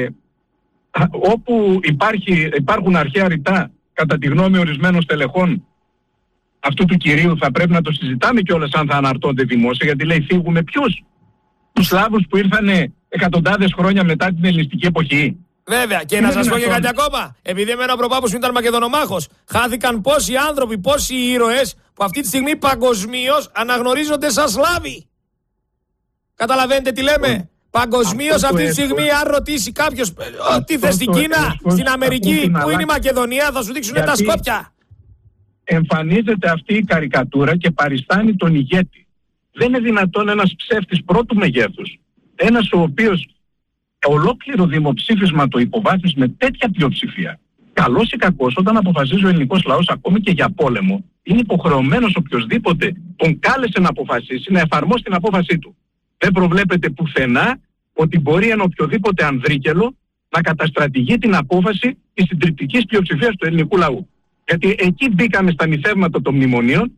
α, όπου υπάρχει, υπάρχουν αρχαία ρητά κατά τη γνώμη ορισμένων στελεχών αυτού του κυρίου, θα πρέπει να το συζητάμε κιόλας αν θα αναρτώνται δημόσια, γιατί λέει φύγουμε ποιους? Τους Σλάβους που ήρθαν εκατοντάδες χρόνια μετά την ελληνιστική εποχή. Βέβαια, και να σας πω και κάτι ακόμα. Επειδή εμένα ο προπάπους μου ήταν Μακεδονομάχος, χάθηκαν πόσοι άνθρωποι, πόσοι ήρωες που αυτή τη στιγμή παγκοσμίως αναγνωρίζονται σαν Σλάβοι. Καταλαβαίνετε τι λέμε? Παγκοσμίως αυτή τη στιγμή, αν ρωτήσει κάποιος τι θες στην Κίνα, στην Αμερική, που είναι η Μακεδονία, θα σου δείξουν τα Σκόπια. Εμφανίζεται αυτή η καρικατούρα και παριστάνει τον ηγέτη. Δεν είναι δυνατόν ένας ψεύτης πρώτου μεγέθους, ένας ο οποίος ολόκληρο δημοψήφισμα το υποβάθμισε με τέτοια πλειοψηφία. Καλός ή κακός, όταν αποφασίζει ο ελληνικός λαός ακόμη και για πόλεμο, είναι υποχρεωμένος οποιοσδήποτε τον κάλεσε να αποφασίσει να εφαρμόσει την απόφασή του. Δεν προβλέπεται πουθενά ότι μπορεί ένα οποιοδήποτε ανδρίκελο να καταστρατηγεί την απόφαση της συντριπτικής πλειοψηφίας του ελληνικού λαού. Γιατί εκεί μπήκαμε στα μυθεύματα των μνημονίων,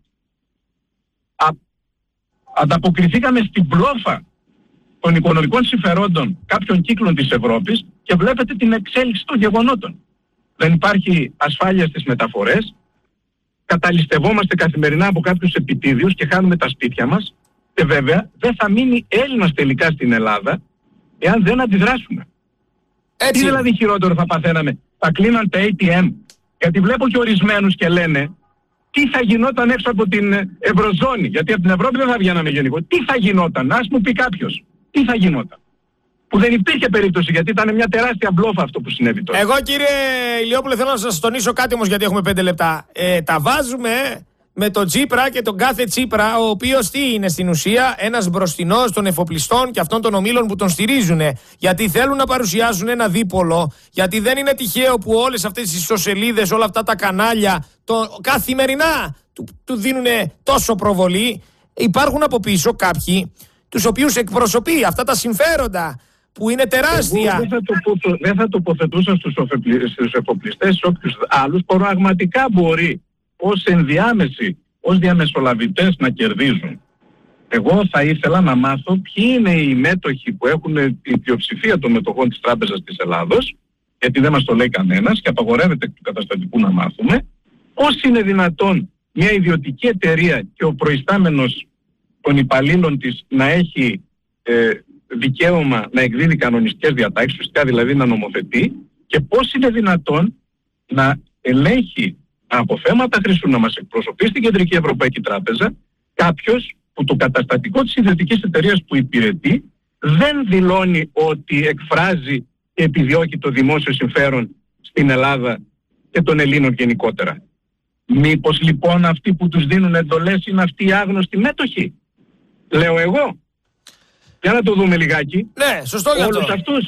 α, ανταποκριθήκαμε στην πλόφα των οικονομικών συμφερόντων κάποιων κύκλων της Ευρώπης και βλέπετε την εξέλιξη των γεγονότων. Δεν υπάρχει ασφάλεια στις μεταφορές, καταλυστευόμαστε καθημερινά από κάποιους επιτίδιους και χάνουμε τα σπίτια μας και βέβαια δεν θα μείνει Έλληνας τελικά στην Ελλάδα εάν δεν αντιδράσουμε. Έτσι. Τι δηλαδή χειρότερο θα παθαίναμε? Θα κλείναν τα έι τι εμ, γιατί βλέπω και ορισμένους και λένε τι θα γινόταν έξω από την Ευρωζώνη, γιατί από την Ευρώπη δεν θα βγαίναμε γενικό. Τι θα γινόταν? Ας μου πει κάποιος. Τι θα γινόταν? Που δεν υπήρχε περίπτωση, γιατί ήταν μια τεράστια μπλόφα αυτό που συνέβη τώρα. Εγώ κύριε Ηλιόπουλε θέλω να σας τονίσω κάτι όμως, γιατί έχουμε πέντε λεπτά. Ε, τα βάζουμε με τον Τσίπρα και τον κάθε Τσίπρα, ο οποίος τι είναι στην ουσία? Ένας μπροστινός των εφοπλιστών και αυτών των ομίλων που τον στηρίζουν. Γιατί θέλουν να παρουσιάσουν ένα δίπολο, γιατί δεν είναι τυχαίο που όλες αυτές τις ιστοσελίδες, όλα αυτά τα κανάλια, το, καθημερινά του, του δίνουν τόσο προβολή. Υπάρχουν από πίσω κάποιοι τους οποίους εκπροσωπεί αυτά τα συμφέροντα που είναι τεράστια. Εγώ δεν θα, το, δεν θα τοποθετούσα στους, στους εφοπλιστές, σε όποιους άλλους πραγματικά μπορεί ως ενδιάμεση, ως διαμεσολαβητές να κερδίζουν. Εγώ θα ήθελα να μάθω ποιοι είναι οι μέτοχοι που έχουν την πλειοψηφία των μετοχών της Τράπεζας της Ελλάδος, γιατί δεν μας το λέει κανένας και απαγορεύεται του καταστατικού να μάθουμε, πώς είναι δυνατόν μια ιδιωτική εταιρεία και ο προϊστάμενος των υπαλλήλων της να έχει ε, δικαίωμα να εκδίδει κανονιστικές διατάξεις, ουσιαστικά δηλαδή να νομοθετεί, και πώς είναι δυνατόν να ελέγχει από θέματα χρήσου να μας εκπροσωπεί στην Κεντρική Ευρωπαϊκή Τράπεζα κάποιος που το καταστατικό της ιδιωτικής εταιρείας που υπηρετεί δεν δηλώνει ότι εκφράζει και επιδιώκει το δημόσιο συμφέρον στην Ελλάδα και των Ελλήνων γενικότερα. Μήπως λοιπόν αυτοί που τους δίνουν εντολές είναι αυτοί οι άγνωστοι μέτοχοι? Λέω εγώ. Για να το δούμε λιγάκι. Ναι, σωστό για όλους το. αυτούς.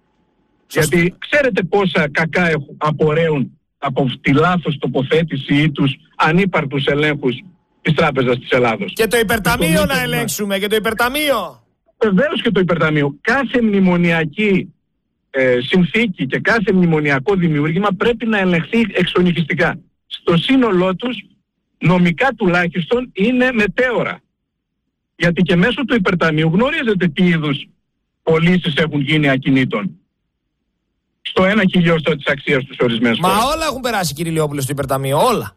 Σωστό. Γιατί ξέρετε πόσα κακά έχουν, απορρέουν από τη λάθος τοποθέτηση ή τους ανύπαρκτους ελέγχους της Τράπεζας της Ελλάδος. Και το υπερταμείο να ελέγξουμε, και το υπερταμείο. Βεβαίως και το υπερταμείο. Κάθε μνημονιακή ε, συνθήκη και κάθε μνημονιακό δημιούργημα πρέπει να ελεγχθεί εξονυχιστικά. Στο σύνολό τους, νομικά τουλάχιστον, είναι μετέωρα. Γιατί και μέσω του υπερταμείου γνωρίζετε τι είδους πωλήσεις έχουν γίνει ακινήτων. Στο ένα χιλιοστό της αξίας τους ορισμένες Μα φορές. όλα έχουν περάσει κύριε Ηλιόπουλε στο υπερταμείο, όλα.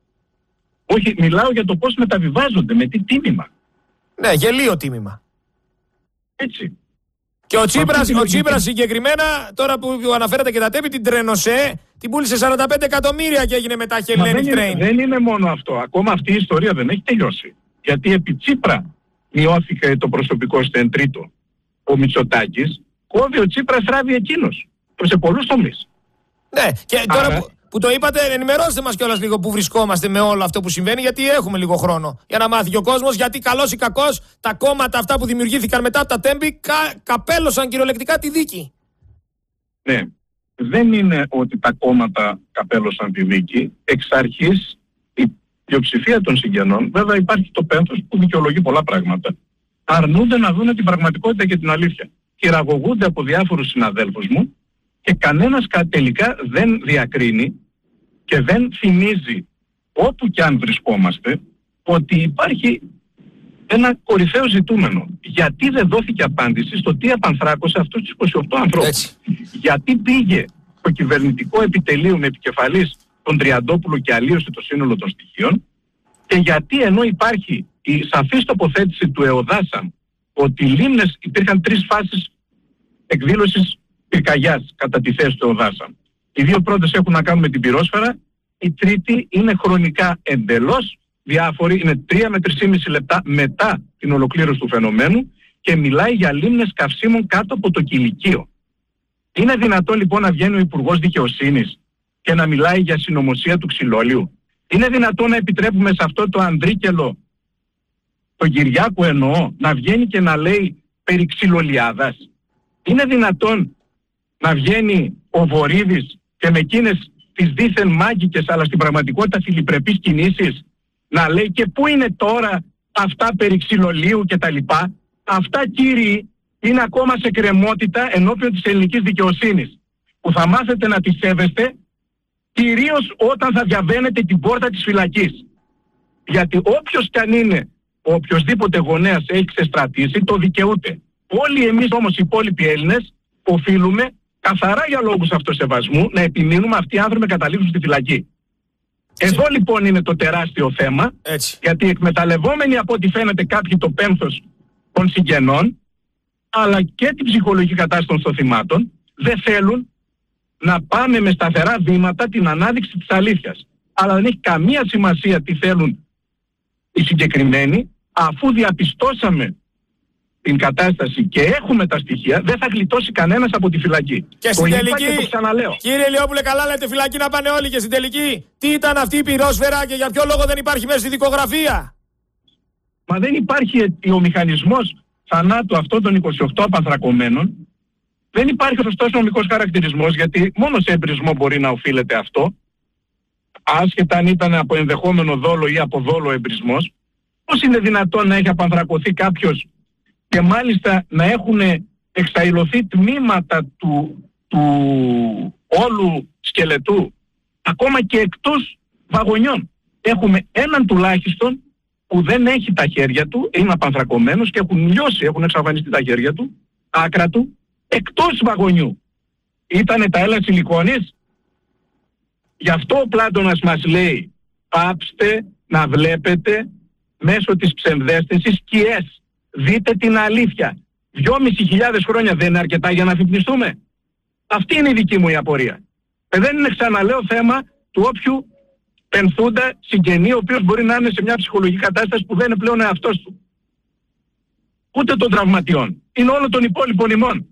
Όχι, μιλάω για το πώς μεταβιβάζονται, με τι τίμημα. Ναι, γελίο τίμημα. Έτσι. Και ο Τσίπρας, ο Τσίπρας συγκεκριμένα, τώρα που αναφέρατε και τα τέμπη, την Τρενοσέ την πούλησε σαράντα πέντε εκατομμύρια και έγινε μετά Hellenic Train. Δεν, δεν είναι μόνο αυτό. Ακόμα αυτή η ιστορία δεν έχει τελειώσει. Γιατί επί Τσίπρα μειώθηκε το προσωπικό στο εν τρίτο. Ο Μητσοτάκης κόβει, ο Τσίπρας τράβει εκείνος. Σε πολλούς τομείς. Ναι, και τώρα Άρα... που, που το είπατε, ενημερώστε μας κιόλας λίγο που βρισκόμαστε με όλο αυτό που συμβαίνει, γιατί έχουμε λίγο χρόνο για να μάθει και ο κόσμος, γιατί καλός ή κακός τα κόμματα αυτά που δημιουργήθηκαν μετά από τα τέμπη κα, καπέλωσαν κυριολεκτικά τη δίκη. Ναι, δεν είναι ότι τα κόμματα καπέλωσαν τη δίκη. Εξ αρχής η πλειοψηφία των συγγενών, βέβαια υπάρχει το πένθος που δικαιολογεί πολλά πράγματα, αρνούνται να δουν την πραγματικότητα και την αλήθεια. Χειραγωγούνται από διάφορους συναδέλφους μου και κανένας τελικά δεν διακρίνει και δεν θυμίζει, όπου κι αν βρισκόμαστε, ότι υπάρχει ένα κορυφαίο ζητούμενο. Γιατί δεν δόθηκε απάντηση στο τι απανθράκωσε αυτούς τους είκοσι οκτώ ανθρώπους. Έτσι. Γιατί πήγε το κυβερνητικό επιτελείο με επικεφαλής τον Τριαντόπουλο και αλλίωσε το σύνολο των στοιχείων, και γιατί ενώ υπάρχει η σαφής τοποθέτηση του ΕΟΔΑΣΑΜ ότι οι λίμνες, υπήρχαν τρεις φάσεις εκδήλωσης πυρκαγιάς κατά τη θέση του ΕΟΔΑΣΑΜ. Οι δύο πρώτες έχουν να κάνουν με την πυρόσφαιρα, η τρίτη είναι χρονικά εντελώς διάφορη, είναι τρία με τρία και μισό λεπτά μετά την ολοκλήρωση του φαινομένου και μιλάει για λίμνες καυσίμων κάτω από το κηλικείο. Είναι δυνατόν λοιπόν να βγαίνει ο Υπουργός Δικαιοσύνης και να μιλάει για συνωμοσία του ξυλόλιου? Είναι δυνατόν να επιτρέπουμε σε αυτό το Ανδρίκελο, τον Κυριάκο εννοώ, να βγαίνει και να λέει περί ξυλολιάδας? Είναι δυνατόν να βγαίνει ο Βορίδης και με εκείνες τις δίθεν μάγικες αλλά στην πραγματικότητα φιλιπρεπείς κινήσεις να λέει και πού είναι τώρα αυτά περί ξυλολίου και τα λοιπά? Αυτά, κύριοι, είναι ακόμα σε κρεμότητα ενώπιον της ελληνικής δικαιοσύνης, που θα μάθετε να τη σέβεστε, κυρίως όταν θα διαβαίνετε την πόρτα της φυλακής. Γιατί όποιος κι αν είναι, οποιοσδήποτε γονέας έχει ξεστρατήσει, το δικαιούται. Όλοι εμείς όμως οι υπόλοιποι Έλληνες οφείλουμε καθαρά για λόγους αυτοσεβασμού να επιμείνουμε αυτοί οι άνθρωποι να καταλήξουν στη φυλακή. Εδώ λοιπόν είναι το τεράστιο θέμα. Έτσι. Γιατί εκμεταλλευόμενοι από ό,τι φαίνεται κάποιοι το πένθος των συγγενών, αλλά και την ψυχολογική κατάσταση των θυμάτων, δεν θέλουν να πάμε με σταθερά βήματα την ανάδειξη της αλήθειας. Αλλά δεν έχει καμία σημασία τι θέλουν οι συγκεκριμένοι, αφού διαπιστώσαμε την κατάσταση και έχουμε τα στοιχεία, δεν θα γλιτώσει κανένας από τη φυλακή. Και στην τελική, κύριε Ηλιόπουλε, καλά λέτε, φυλακή να πάνε όλοι, και στην τελική τι ήταν αυτή η πυρόσφαιρα και για ποιο λόγο δεν υπάρχει μέσα στη δικογραφία? Μα δεν υπάρχει ο μηχανισμός θανάτου αυτών των είκοσι οκτώ απανθρακωμένων. Δεν υπάρχει σωστός νομικός χαρακτηρισμός, γιατί μόνο σε εμπρισμό μπορεί να οφείλεται αυτό, άσχετα αν ήταν από ενδεχόμενο δόλο ή από δόλο εμπρισμός. Πώς είναι δυνατόν να έχει απανθρακωθεί κάποιος και μάλιστα να έχουν εξαϊλωθεί τμήματα του, του όλου σκελετού, ακόμα και εκτός βαγονιών? Έχουμε έναν τουλάχιστον που δεν έχει τα χέρια του, είναι απανθρακωμένος και έχουν λιώσει, έχουν εξαφανιστεί τα χέρια του, άκρα του, εκτός βαγονιού. Ήτανε τα έλα σιλικόνης? Γι' αυτό ο Πλάτωνας μας λέει, πάψτε να βλέπετε μέσω της ψευδαίσθησης σκιές. Δείτε την αλήθεια. Δυόμισι χιλιάδες χρόνια δεν είναι αρκετά για να αφυπνιστούμε? Αυτή είναι η δική μου η απορία. Ε, δεν είναι, ξαναλέω, θέμα του όποιου πενθούντα συγγενή, ο οποίος μπορεί να είναι σε μια ψυχολογική κατάσταση που δεν είναι πλέον εαυτός του. Ούτε των τραυματιών. Είναι όλων των υπόλοιπων ημών.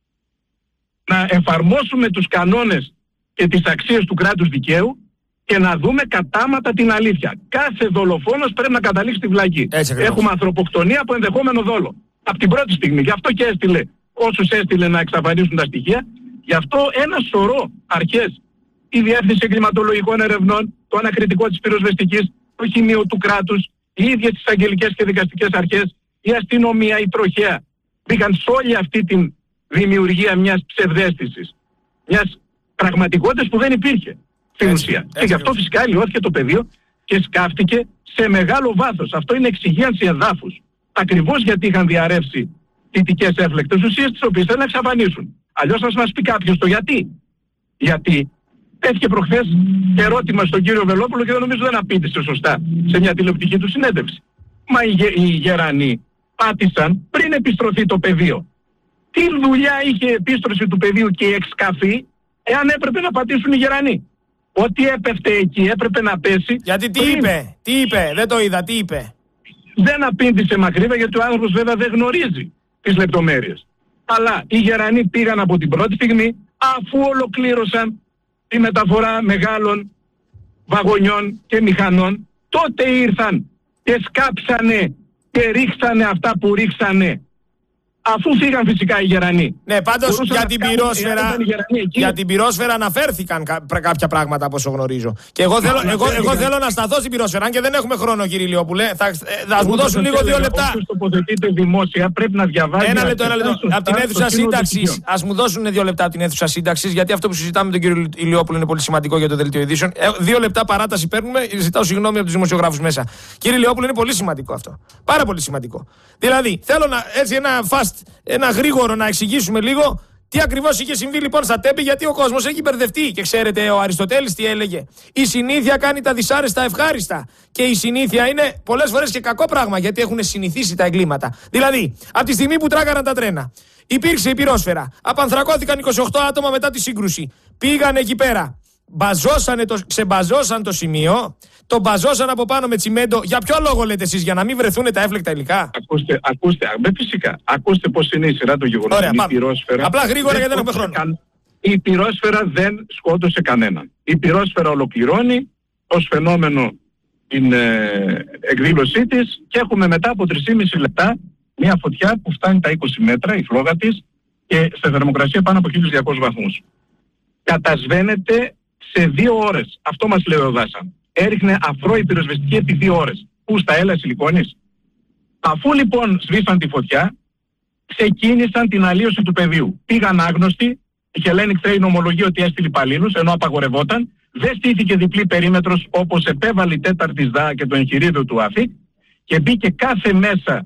Να εφαρμόσουμε τους κανόνες και τις αξίες του κράτους δικαίου και να δούμε κατάματα την αλήθεια. Κάθε δολοφόνος πρέπει να καταλήξει στη φυλακή. Έχουμε ανθρωποκτονία από ενδεχόμενο δόλο. Από την πρώτη στιγμή. Γι' αυτό και έστειλε όσους έστειλε να εξαφανίσουν τα στοιχεία. Γι' αυτό ένα σωρό αρχές, η Διεύθυνση Εγκληματολογικών Ερευνών, το Ανακριτικό της Πυροσβεστικής, το Χημείο του Κράτους, οι ίδιες τις αγγελικές και δικαστικές αρχές, η αστυνομία, η τροχέα, μπήκαν σε όλη αυτή τη δημιουργία μιας ψευδαίσθησης, μιας πραγματικότητας που δεν υπήρχε στην έτσι, ουσία. Έτσι, και γι' αυτό φυσικά λιώθηκε το πεδίο και σκάφτηκε σε μεγάλο βάθος. Αυτό είναι εξυγίανση εδάφους. Ακριβώς γιατί είχαν διαρρεύσει θητικές έφλεκτες ουσίες, τις οποίες θέλουν να εξαφανίσουν. Αλλιώς θα μας πει κάποιος το γιατί. Γιατί τέθηκε προχθές ερώτημα στον κύριο Βελόπουλο και δεν νομίζω δεν απήντησε σωστά σε μια τηλεοπτική του συνέντευξη. Μα οι, γε, οι Γερανοί πάτησαν πριν επιστρωθεί το πεδίο. τι δουλειά είχε η επίστρωση του πεδίου και η εξκαφή, εάν έπρεπε να πατήσουν οι γερανοί. Ό,τι έπεφτε εκεί έπρεπε να πέσει. Γιατί τι πριν. είπε, τι είπε, δεν το είδα, τι είπε. Δεν απήντησε μακρύβα, γιατί ο άνθρωπος βέβαια δεν γνωρίζει τις λεπτομέρειες. Αλλά οι γερανοί πήγαν από την πρώτη στιγμή, αφού ολοκλήρωσαν τη μεταφορά μεγάλων βαγονιών και μηχανών, τότε ήρθαν και σκάψανε και ρίξανε αυτά που ρίξανε. Αφού φύγαν φυσικά οι γερανοί. Ναι, πάντως Μπορούσαν για να την, κάνουν, πυρόσφαιρα, εάν ήταν οι γερανοί εκεί. για την πυρόσφαιρα αναφέρθηκαν κα, πρα- κάποια πράγματα από όσο γνωρίζω. Και εγώ θέλω, εγώ, εγώ θέλω να σταθώ στην πυρόσφαιρα, αν και δεν έχουμε χρόνο, κύριε Ηλιόπουλε. Θα, ε, θα μου δώσουν λίγο δύο λεπτά. Όποιος τοποθετείται δημόσια πρέπει να διαβάζει. Ένα λεπτό, ένα λεπτό. Από την αίθουσα σύνταξη, α μου δώσουν δύο λεπτά από την αίθουσα σύνταξη, γιατί αυτό που συζητάμε με τον κύριο Ηλιόπουλο είναι πολύ σημαντικό για το δελτίο ειδήσεων. Ε, δύο λεπτά παράταση παίρνουμε, ζητάω συγγνώμη από του δημοσιογράφου μέσα. Κύριε Ηλιόπουλο, είναι πολύ σημαντικό αυτό. Πάρα πολύ σημαντικό. Δηλαδή, θέλω να, έτσι ένα fast, ένα γρήγορο να εξηγήσουμε λίγο τι ακριβώς είχε συμβεί λοιπόν στα Τέμπη, γιατί ο κόσμος έχει μπερδευτεί. Και ξέρετε, ο Αριστοτέλης τι έλεγε. Η συνήθεια κάνει τα δυσάρεστα ευχάριστα. Και η συνήθεια είναι πολλές φορές και κακό πράγμα, γιατί έχουν συνηθίσει τα εγκλήματα. Δηλαδή, από τη στιγμή που τράγαραν τα τρένα, υπήρξε η πυρόσφαιρα, απανθρακώθηκαν είκοσι οκτώ άτομα μετά τη σύγκρουση. Πήγαν εκεί πέρα. Μπαζώσανε το, ξεμπαζώσαν το σημείο, το μπαζώσαν από πάνω με τσιμέντο. Για ποιο λόγο λέτε εσείς, για να μην βρεθούν τα έφλεκτα υλικά? Ακούστε, ακούστε, με φυσικά. Ακούστε πώς είναι η σειρά του γεγονότων. Ωραία, η πυρόσφαιρα. Απλά γρήγορα γιατί δεν έχουμε χρόνο. Καν... Η πυρόσφαιρα δεν σκότωσε κανέναν. Η πυρόσφαιρα ολοκληρώνει ως φαινόμενο την ε, εκδήλωσή της και έχουμε μετά από τρία και μισό λεπτά μια φωτιά που φτάνει τα είκοσι μέτρα, η φλόγα της, και σε θερμοκρασία πάνω από χίλιους διακόσιους βαθμούς. Κατασβαίνεται σε δύο ώρες. Αυτό μας λέει ο Δάσαν. Έριχνε αφρό η πυροσβεστική επί δύο ώρες. Πού, στα έλαια σιλικόνης? Αφού λοιπόν σβήσαν τη φωτιά, ξεκίνησαν την αλλίωση του πεδίου. Πήγαν άγνωστοι, η Hellenic Train ομολογεί ότι έστειλε υπαλλήλους, ενώ απαγορευόταν. Δεν στήθηκε διπλή περίμετρος όπως επέβαλε η τέταρτη ΣΔΑ και το εγχειρίδιο του ΑΦΙΚ, και μπήκε κάθε μέσα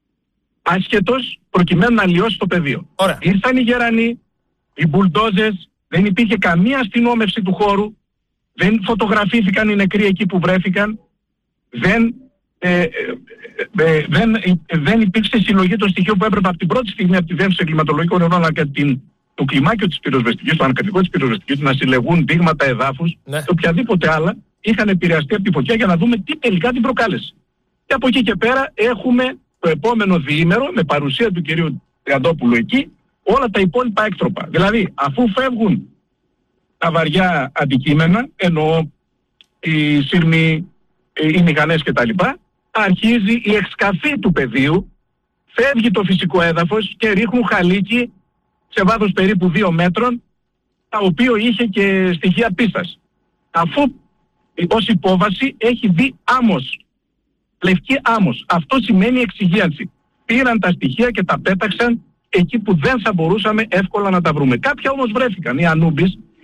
άσχετος προκειμένου να αλλοιώσει το πεδίο. Ωραία. Ήρθαν οι γερανοί, οι μπουλντόζες, δεν υπήρχε καμία αστυνόμευση του χώρου, δεν φωτογραφήθηκαν οι νεκροί εκεί που βρέθηκαν, δεν, ε, ε, ε, δεν, ε, δεν υπήρξε συλλογή των στοιχείων που έπρεπε από την πρώτη στιγμή από τη Διεύθυνση Εγκληματολογικών Ερευνών, αλλά και την, το κλιμάκιο της πυροσβεστικής, το ανακριτικό της πυροσβεστικής, να συλλεγούν δείγματα εδάφους, Ναι. και οποιαδήποτε άλλα είχαν επηρεαστεί από τη φωτιά για να δούμε τι τελικά την προκάλεσε. Και από εκεί και πέρα έχουμε το επόμενο διήμερο, με παρουσία του κυρίου Τριαντόπουλου εκεί, όλα τα υπόλοιπα έκτροπα. Δηλαδή, αφού φεύγουν τα βαριά αντικείμενα, ενώ οι σύρμοι, οι μηχανές κτλ., αρχίζει η εξκαφή του πεδίου, φεύγει το φυσικό έδαφος και ρίχνουν χαλίκι σε βάθος περίπου δύο μέτρων, τα οποίο είχε και στοιχεία πίστας. Αφού ως υπόβαση έχει δει άμμος, λευκή άμμος. Αυτό σημαίνει εξυγίανση. Πήραν τα στοιχεία και τα πέταξαν εκεί που δεν θα μπορούσαμε εύκολα να τα βρούμε. Κάποια όμως βρέθηκαν. Οι Ανούμπης